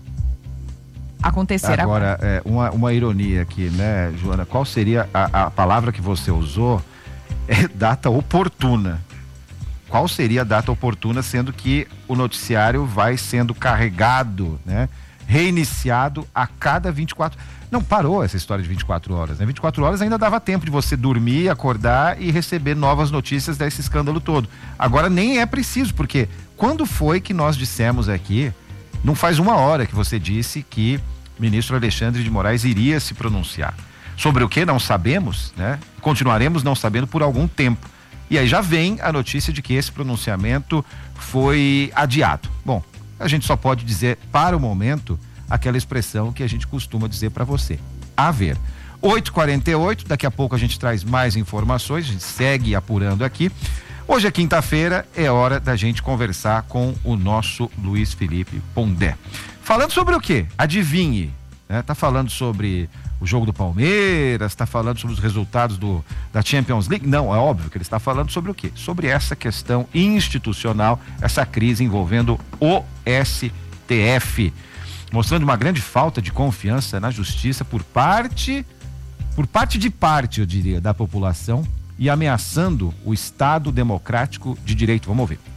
Speaker 3: acontecer agora.
Speaker 2: Agora, é, uma, uma ironia aqui, né, Joana? Qual seria a, a palavra que você usou? É data oportuna. Qual seria a data oportuna, sendo que o noticiário vai sendo carregado, né? Reiniciado a cada vinte e quatro... Não parou essa história de vinte e quatro horas, né? vinte e quatro horas ainda dava tempo de você dormir, acordar e receber novas notícias desse escândalo todo. Agora nem é preciso, porque quando foi que nós dissemos aqui, não faz uma hora que você disse que o ministro Alexandre de Moraes iria se pronunciar. Sobre o que não sabemos, né? Continuaremos não sabendo por algum tempo. E aí já vem a notícia de que esse pronunciamento foi adiado. Bom, a gente só pode dizer, para o momento, aquela expressão que a gente costuma dizer para você. A ver. oito e quarenta e oito, daqui a pouco a gente traz mais informações, a gente segue apurando aqui. Hoje é quinta-feira, é hora da gente conversar com o nosso Luiz Felipe Pondé. Falando sobre o quê? Adivinhe, né? Tá falando sobre o jogo do Palmeiras, tá falando sobre os resultados do, da Champions League? Não, é óbvio que ele está falando sobre o quê? Sobre essa questão institucional, essa crise envolvendo o S T F, mostrando uma grande falta de confiança na justiça por parte, por parte de parte, eu diria, da população, e ameaçando o Estado democrático de direito. Vamos ouvir.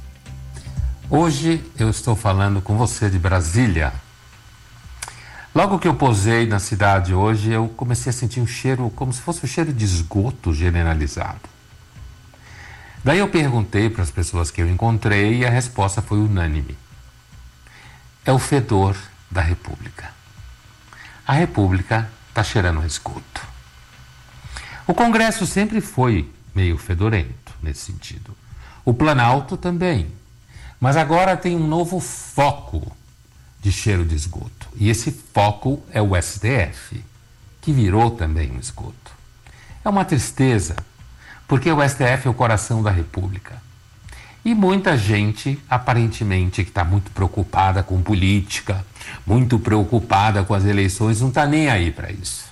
Speaker 1: Hoje eu estou falando com você de Brasília. Logo que eu posei na cidade hoje, eu comecei a sentir um cheiro, como se fosse um cheiro de esgoto generalizado. Daí eu perguntei para as pessoas que eu encontrei e a resposta foi unânime. É o fedor da República. A República está cheirando a esgoto. O Congresso sempre foi meio fedorento nesse sentido. O Planalto também. Mas agora tem um novo foco de cheiro de esgoto. E esse foco é o S T F, que virou também um esgoto. É uma tristeza, porque o S T F é o coração da República. E muita gente, aparentemente, que está muito preocupada com política, muito preocupada com as eleições, não está nem aí para isso.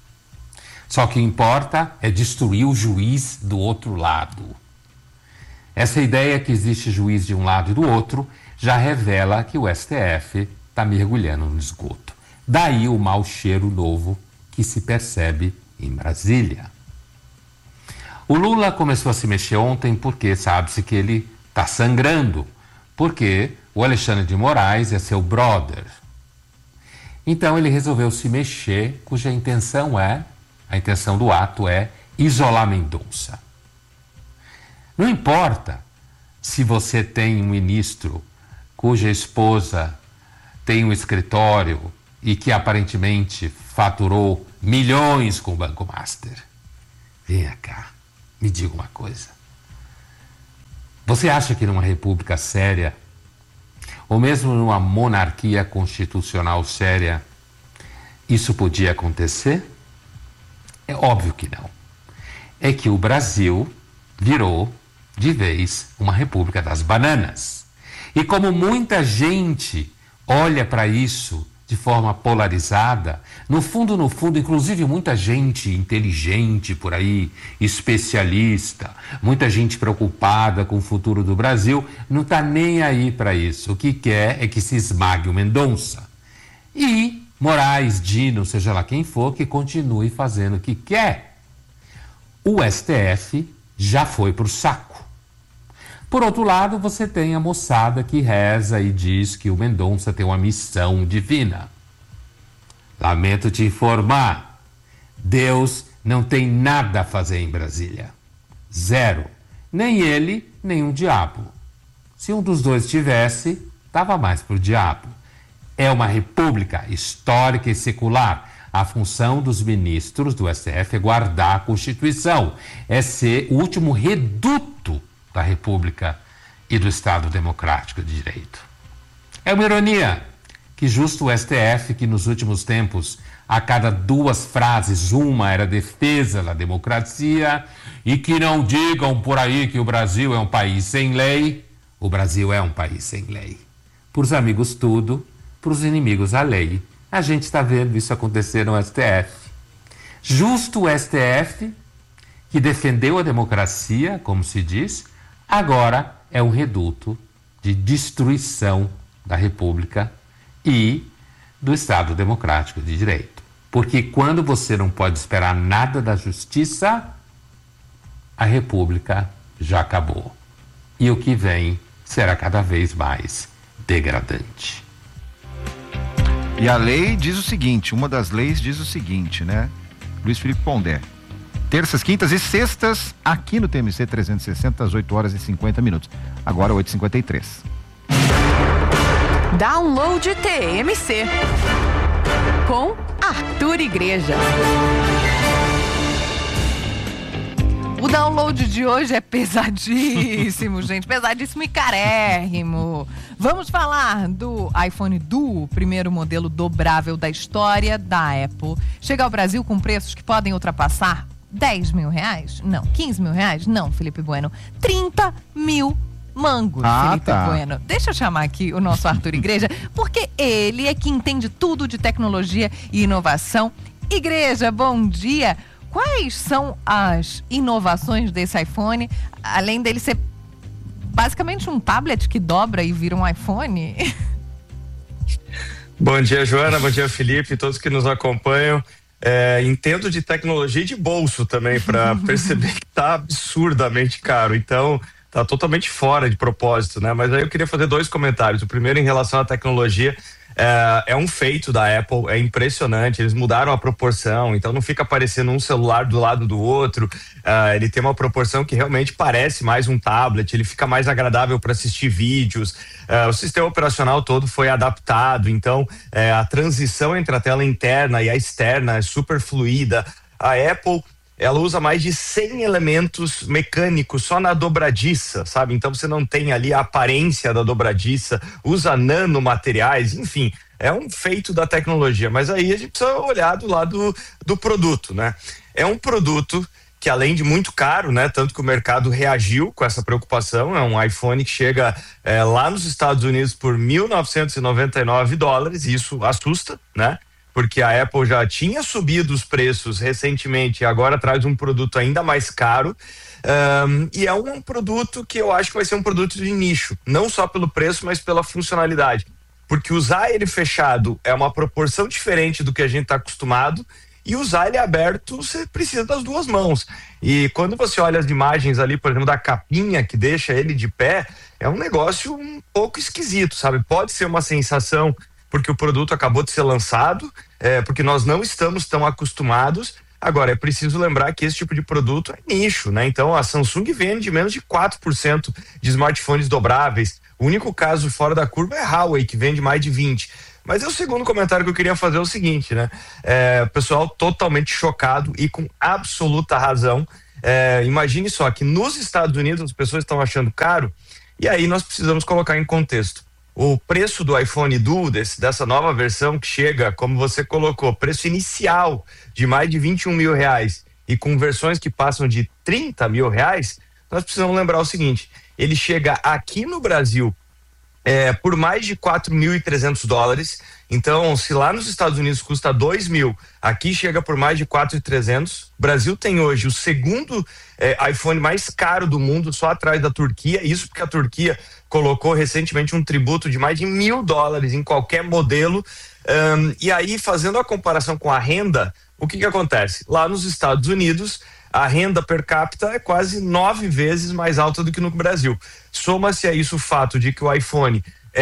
Speaker 1: Só que o que importa é destruir o juiz do outro lado. Essa ideia que existe juiz de um lado e do outro já revela que o S T F está mergulhando no esgoto. Daí o mau cheiro novo que se percebe em Brasília. O Lula começou a se mexer ontem porque sabe-se que ele está sangrando, porque o Alexandre de Moraes é seu brother. Então ele resolveu se mexer, cuja intenção é, a intenção do ato é isolar Mendonça. Não importa se você tem um ministro cuja esposa tem um escritório e que aparentemente faturou milhões com o Banco Master. Venha cá, me diga uma coisa. Você acha que numa república séria, ou mesmo numa monarquia constitucional séria, isso podia acontecer? É óbvio que não. É que o Brasil virou, de vez, uma república das bananas. E como muita gente olha para isso de forma polarizada, no fundo, no fundo, inclusive muita gente inteligente por aí, especialista, muita gente preocupada com o futuro do Brasil, não está nem aí para isso. O que quer é que se esmague o Mendonça. E Moraes, Dino, seja lá quem for, que continue fazendo o que quer. O S T F já foi para o saco. Por outro lado, você tem a moçada que reza e diz que o Mendonça tem uma missão divina. Lamento te informar, Deus não tem nada a fazer em Brasília. Zero. Nem ele, nem o diabo. Se um dos dois tivesse, estava mais pro diabo. É uma república histórica e secular. A função dos ministros do S T F é guardar a Constituição, é ser o último reduto da República e do Estado Democrático de Direito. É uma ironia que justo o S T F, que nos últimos tempos, a cada duas frases, uma era defesa da democracia, e que não digam por aí que o Brasil é um país sem lei, o Brasil é um país sem lei. Para os amigos tudo, para os inimigos a lei. A gente está vendo isso acontecer no S T F. Justo o S T F, que defendeu a democracia, como se diz, agora é um reduto de destruição da República e do Estado Democrático de Direito. Porque quando você não pode esperar nada da justiça, a República já acabou. E o que vem será cada vez mais degradante.
Speaker 2: E a lei diz o seguinte, uma das leis diz o seguinte, né? Luiz Felipe Pondé. Terças, quintas e sextas, aqui no T M C trezentos e sessenta, às oito horas e cinquenta minutos. Agora, oito e cinquenta e três.
Speaker 7: Download T M C com Arthur Igreja.
Speaker 3: O download de hoje é pesadíssimo, gente. Pesadíssimo e carérrimo. Vamos falar do iPhone Duo, primeiro modelo dobrável da história da Apple. Chega ao Brasil com preços que podem ultrapassar dez mil reais? Não. quinze mil reais? Não, Felipe Bueno. trinta mil mangos,
Speaker 2: ah,
Speaker 3: Felipe
Speaker 2: tá.
Speaker 3: Bueno. Deixa eu chamar aqui o nosso Arthur Igreja, porque ele é que entende tudo de tecnologia e inovação. Igreja, bom dia. Quais são as inovações desse iPhone, além dele ser basicamente um tablet que dobra e vira um iPhone?
Speaker 5: Bom dia, Joana, bom dia, Felipe, todos que nos acompanham. É, entendo de tecnologia e de bolso também, para perceber que tá absurdamente caro, então tá totalmente fora de propósito, né? Mas aí eu queria fazer dois comentários. O primeiro em relação à tecnologia. É, é um feito da Apple, é impressionante, eles mudaram a proporção, então não fica aparecendo um celular do lado do outro, uh, ele tem uma proporção que realmente parece mais um tablet, ele fica mais agradável para assistir vídeos, uh, o sistema operacional todo foi adaptado, então uh, a transição entre a tela interna e a externa é super fluida. A Apple, ela usa mais de cem elementos mecânicos só na dobradiça, sabe? Então você não tem ali a aparência da dobradiça, usa nanomateriais, enfim, é um feito da tecnologia, mas aí a gente precisa olhar do lado do produto, né? É um produto que, além de muito caro, né, tanto que o mercado reagiu com essa preocupação, é um iPhone que chega é, lá nos Estados Unidos por mil novecentos e noventa e nove dólares, e isso assusta, né? Porque a Apple já tinha subido os preços recentemente e agora traz um produto ainda mais caro. Um, e é um produto que eu acho que vai ser um produto de nicho, não só pelo preço, mas pela funcionalidade. Porque usar ele fechado é uma proporção diferente do que a gente está acostumado, e usar ele aberto você precisa das duas mãos. E quando você olha as imagens ali, por exemplo, da capinha que deixa ele de pé, é um negócio um pouco esquisito, sabe? Pode ser uma sensação porque o produto acabou de ser lançado, é, porque nós não estamos tão acostumados. Agora, é preciso lembrar que esse tipo de produto é nicho, né? Então, a Samsung vende menos de quatro por cento de smartphones dobráveis. O único caso fora da curva é a Huawei, que vende mais de vinte por cento. Mas é o segundo comentário que eu queria fazer é o seguinte, né? É, o pessoal totalmente chocado e com absoluta razão. É, imagine só que nos Estados Unidos as pessoas estão achando caro, e aí nós precisamos colocar em contexto. O preço do iPhone Duo, desse, dessa nova versão que chega, como você colocou, preço inicial de mais de vinte e um mil reais e com versões que passam de trinta mil reais, nós precisamos lembrar o seguinte, ele chega aqui no Brasil é, por mais de quatro mil e trezentos dólares. Então, se lá nos Estados Unidos custa dois mil, aqui chega por mais de quatro mil e trezentos. O Brasil tem hoje o segundo é, iPhone mais caro do mundo, só atrás da Turquia. Isso porque a Turquia colocou recentemente um tributo de mais de mil dólares em qualquer modelo. Um, e aí, fazendo a comparação com a renda, o que que acontece? Lá nos Estados Unidos, a renda per capita é quase nove vezes mais alta do que no Brasil. Soma-se a isso o fato de que o iPhone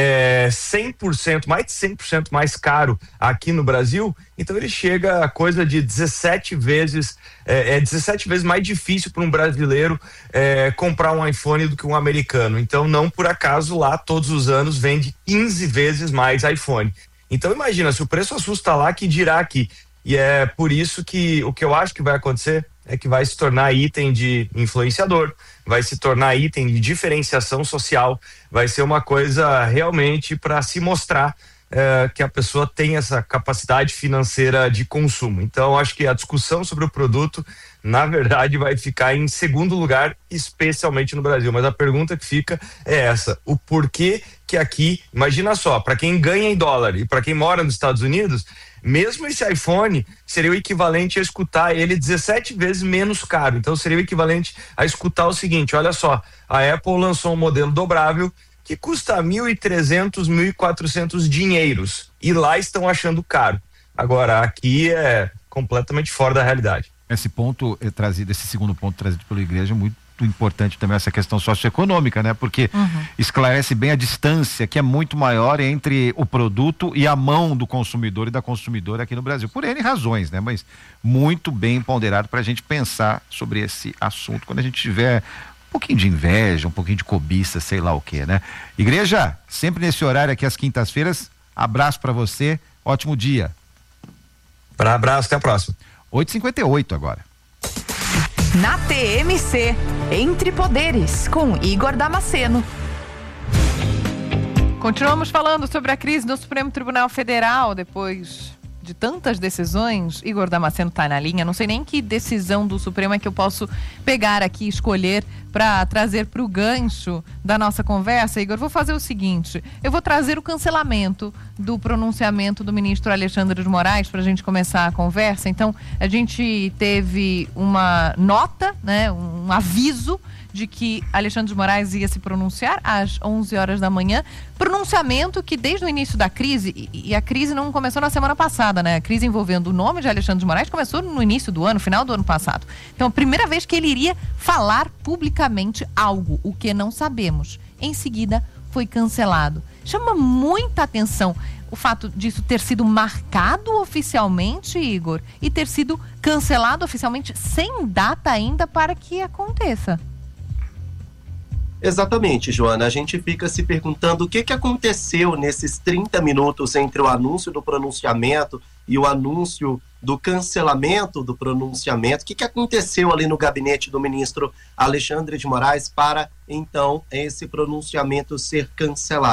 Speaker 5: é cem por cento, mais de cem por cento mais caro aqui no Brasil, então ele chega a coisa de dezessete vezes, é, é dezessete vezes mais difícil para um brasileiro é, comprar um iPhone do que um americano. Então, não por acaso lá todos os anos vende quinze vezes mais iPhone. Então, imagina, se o preço assusta lá, que dirá aqui. E é por isso que o que eu acho que vai acontecer é que vai se tornar item de influenciador, vai se tornar item de diferenciação social, vai ser uma coisa realmente para se mostrar é, que a pessoa tem essa capacidade financeira de consumo. Então, acho que a discussão sobre o produto, na verdade, vai ficar em segundo lugar, especialmente no Brasil. Mas a pergunta que fica é essa: o porquê que aqui, imagina só, para quem ganha em dólar e para quem mora nos Estados Unidos, mesmo esse iPhone seria o equivalente a escutar ele dezessete vezes menos caro. Então seria o equivalente a escutar o seguinte: olha só, a Apple lançou um modelo dobrável que custa mil e trezentos, mil e quatrocentos dinheiros, e lá estão achando caro. Agora, aqui é completamente fora da realidade.
Speaker 2: Esse ponto é trazido, esse segundo ponto trazido pela igreja é muito importante também, essa questão socioeconômica, né? Porque uhum. esclarece bem a distância que é muito maior entre o produto e a mão do consumidor e da consumidora aqui no Brasil, por N razões, né? Mas muito bem ponderado para a gente pensar sobre esse assunto quando a gente tiver um pouquinho de inveja, um pouquinho de cobiça, sei lá o que, né? Igreja, sempre nesse horário aqui às quintas-feiras, abraço para você, ótimo dia.
Speaker 5: Pra abraço, até a próxima.
Speaker 2: oito e cinquenta e oito agora.
Speaker 7: Na T M C, Entre Poderes, com Igor Damasceno.
Speaker 3: Continuamos falando sobre a crise no Supremo Tribunal Federal, depois de tantas decisões. Igor Damasceno está na linha, não sei nem que decisão do Supremo é que eu posso pegar aqui, escolher para trazer para o gancho da nossa conversa. Igor, vou fazer o seguinte, eu vou trazer o cancelamento do pronunciamento do ministro Alexandre de Moraes para a gente começar a conversa. Então, a gente teve uma nota, né, um aviso de que Alexandre de Moraes ia se pronunciar às onze horas da manhã, pronunciamento que desde o início da crise, e, e a crise não começou na semana passada, né? A crise envolvendo o nome de Alexandre de Moraes começou no início do ano, final do ano passado. Então, a primeira vez que ele iria falar publicamente algo, o que não sabemos. Em seguida, foi cancelado. Chama muita atenção o fato disso ter sido marcado oficialmente, Igor, e ter sido cancelado oficialmente sem data ainda para que aconteça.
Speaker 9: Exatamente, Joana. A gente fica se perguntando o que, que aconteceu nesses trinta minutos entre o anúncio do pronunciamento e o anúncio do cancelamento do pronunciamento. O que, que aconteceu ali no gabinete do ministro Alexandre de Moraes para, então, esse pronunciamento ser cancelado?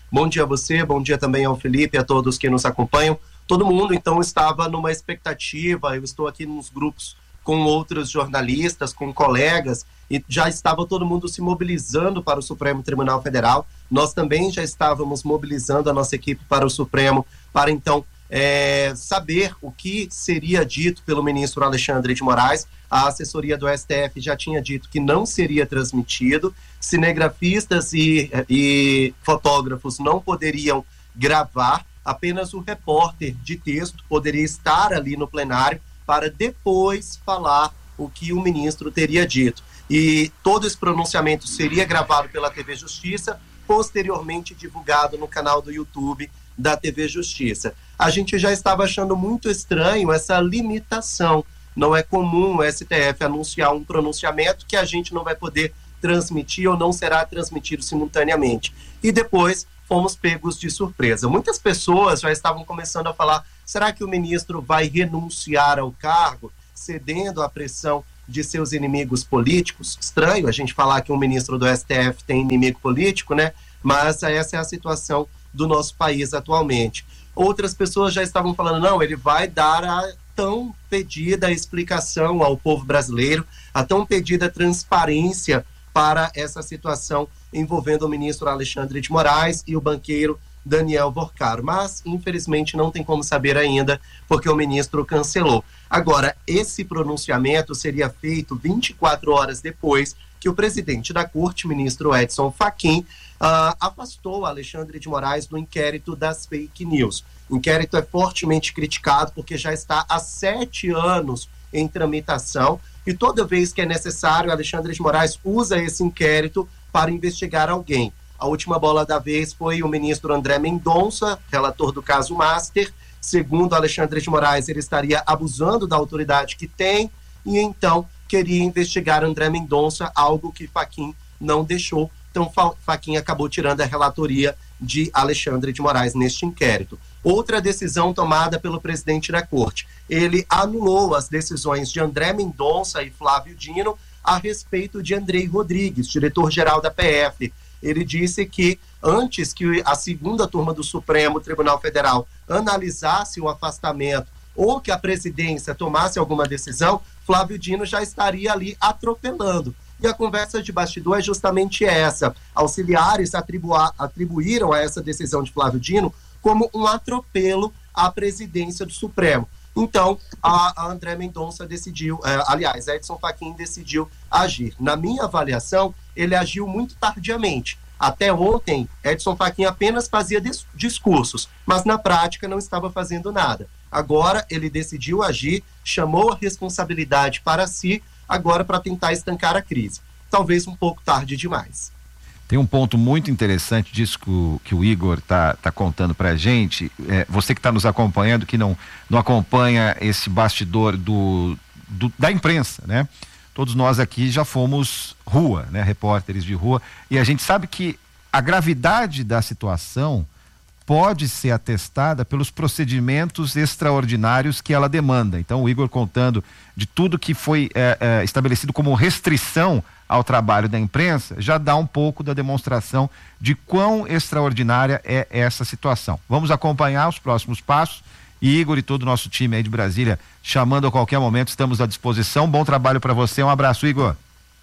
Speaker 9: Bom dia a você, bom dia também ao Felipe, a todos que nos acompanham. Todo mundo, então, estava numa expectativa, eu estou aqui nos grupos com outros jornalistas, com colegas, e já estava todo mundo se mobilizando para o Supremo Tribunal Federal. Nós também já estávamos mobilizando a nossa equipe para o Supremo, para então é, saber o que seria dito pelo ministro Alexandre de Moraes. A assessoria do S T F já tinha dito que não seria transmitido, cinegrafistas e, e fotógrafos não poderiam gravar, apenas o repórter de texto poderia estar ali no plenário para depois falar o que o ministro teria dito. E todo esse pronunciamento seria gravado pela T V Justiça, posteriormente divulgado no canal do YouTube da T V Justiça. A gente já estava achando muito estranho essa limitação. Não é comum o S T F anunciar um pronunciamento que a gente não vai poder transmitir ou não será transmitido simultaneamente. E depois fomos pegos de surpresa. Muitas pessoas já estavam começando a falar, será que o ministro vai renunciar ao cargo, cedendo à pressão de seus inimigos políticos? Estranho a gente falar que um ministro do S T F tem inimigo político, né? Mas essa é a situação do nosso país atualmente. Outras pessoas já estavam falando, não, ele vai dar a tão pedida explicação ao povo brasileiro, a tão pedida transparência para essa situação envolvendo o ministro Alexandre de Moraes e o banqueiro Daniel Vorcaro. Mas, infelizmente, não tem como saber ainda, porque o ministro cancelou. Agora, esse pronunciamento seria feito vinte e quatro horas depois que o presidente da corte, ministro Edson Fachin, uh, afastou Alexandre de Moraes do inquérito das fake news. O inquérito é fortemente criticado porque já está há sete anos em tramitação e toda vez que é necessário, Alexandre de Moraes usa esse inquérito para investigar alguém. A última bola da vez foi o ministro André Mendonça, relator do caso Master. Segundo Alexandre de Moraes, ele estaria abusando da autoridade que tem e então queria investigar André Mendonça, algo que Fachin não deixou. Então Fachin acabou tirando a relatoria de Alexandre de Moraes neste inquérito. Outra decisão tomada pelo presidente da corte. Ele anulou as decisões de André Mendonça e Flávio Dino a respeito de Andrei Rodrigues, diretor-geral da P F. Ele disse que antes que a segunda turma do Supremo Tribunal Federal analisasse o afastamento ou que a presidência tomasse alguma decisão, Flávio Dino já estaria ali atropelando. E a conversa de bastidor é justamente essa. Auxiliares atribuar, atribuíram a essa decisão de Flávio Dino como um atropelo à presidência do Supremo. Então, a, a André Mendonça decidiu, eh, aliás, Edson Fachin decidiu agir. Na minha avaliação, ele agiu muito tardiamente. Até ontem, Edson Fachin apenas fazia dis- discursos, mas na prática não estava fazendo nada. Agora ele decidiu agir, chamou a responsabilidade para si, agora para tentar estancar a crise. Talvez um pouco tarde demais.
Speaker 2: Tem um ponto muito interessante disso que o, que o Igor está tá contando para a gente. É, você que está nos acompanhando, que não, não acompanha esse bastidor do, do, da imprensa, né? Todos nós aqui já fomos rua, né? Repórteres de rua, e a gente sabe que a gravidade da situação pode ser atestada pelos procedimentos extraordinários que ela demanda. Então, o Igor contando de tudo que foi é, é, estabelecido como restrição ao trabalho da imprensa, já dá um pouco da demonstração de quão extraordinária é essa situação. Vamos acompanhar os próximos passos e Igor e todo o nosso time aí de Brasília, chamando a qualquer momento, estamos à disposição. Bom trabalho para você, um abraço, Igor.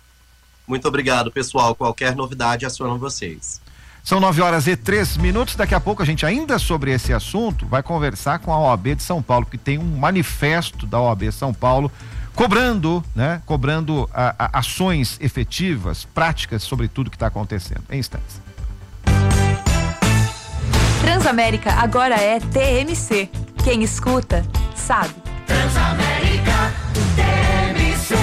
Speaker 9: Muito obrigado, pessoal. Qualquer novidade, acionam vocês.
Speaker 2: São nove horas e três minutos. Daqui a pouco a gente, ainda sobre esse assunto, vai conversar com a O A B de São Paulo, que tem um manifesto da O A B São Paulo cobrando, né? Cobrando a, a, ações efetivas, práticas sobre tudo que está acontecendo. Em instantes.
Speaker 7: Transamérica agora é T M C. Quem escuta, sabe.
Speaker 17: Transamérica, T M C.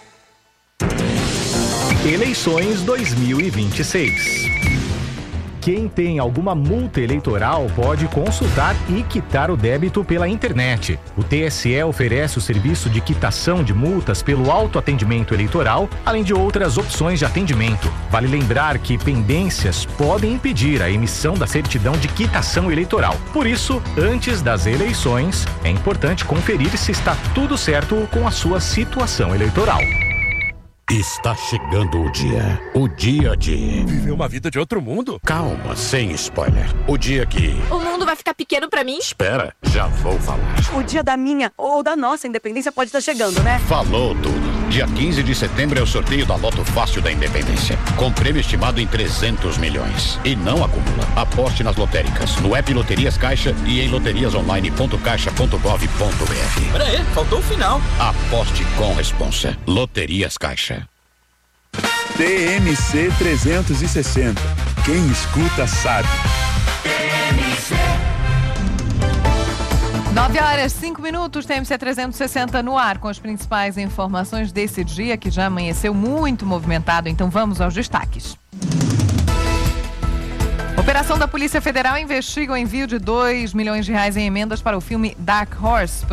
Speaker 16: Eleições dois mil e vinte e seis. Quem tem alguma multa eleitoral pode consultar e quitar o débito pela internet. O T S E oferece o serviço de quitação de multas pelo autoatendimento eleitoral, além de outras opções de atendimento. Vale lembrar que pendências podem impedir a emissão da certidão de quitação eleitoral. Por isso, antes das eleições, é importante conferir se está tudo certo com a sua situação eleitoral.
Speaker 12: Está chegando o dia. O dia de...
Speaker 22: Viver uma vida de outro mundo?
Speaker 12: Calma, sem spoiler. O dia que...
Speaker 23: O mundo vai ficar pequeno pra mim?
Speaker 12: Espera, já vou falar.
Speaker 24: O dia da minha ou da nossa independência pode estar chegando, né?
Speaker 12: Falou tudo. Dia quinze de setembro é o sorteio da Loto Fácil da Independência. Com prêmio estimado em trezentos milhões. E não acumula. Aposte nas lotéricas, no app Loterias Caixa e em loterias online ponto caixa ponto gov ponto br.
Speaker 22: Pera aí, faltou o final.
Speaker 12: Aposte com responsa. Loterias Caixa.
Speaker 20: T M C trezentos e sessenta. Quem escuta sabe.
Speaker 3: nove horas, cinco minutos, T M C trezentos e sessenta no ar, com as principais informações desse dia que já amanheceu muito movimentado. Então vamos aos destaques. Operação da Polícia Federal investiga o envio de dois milhões de reais em emendas para o filme Dark Horse.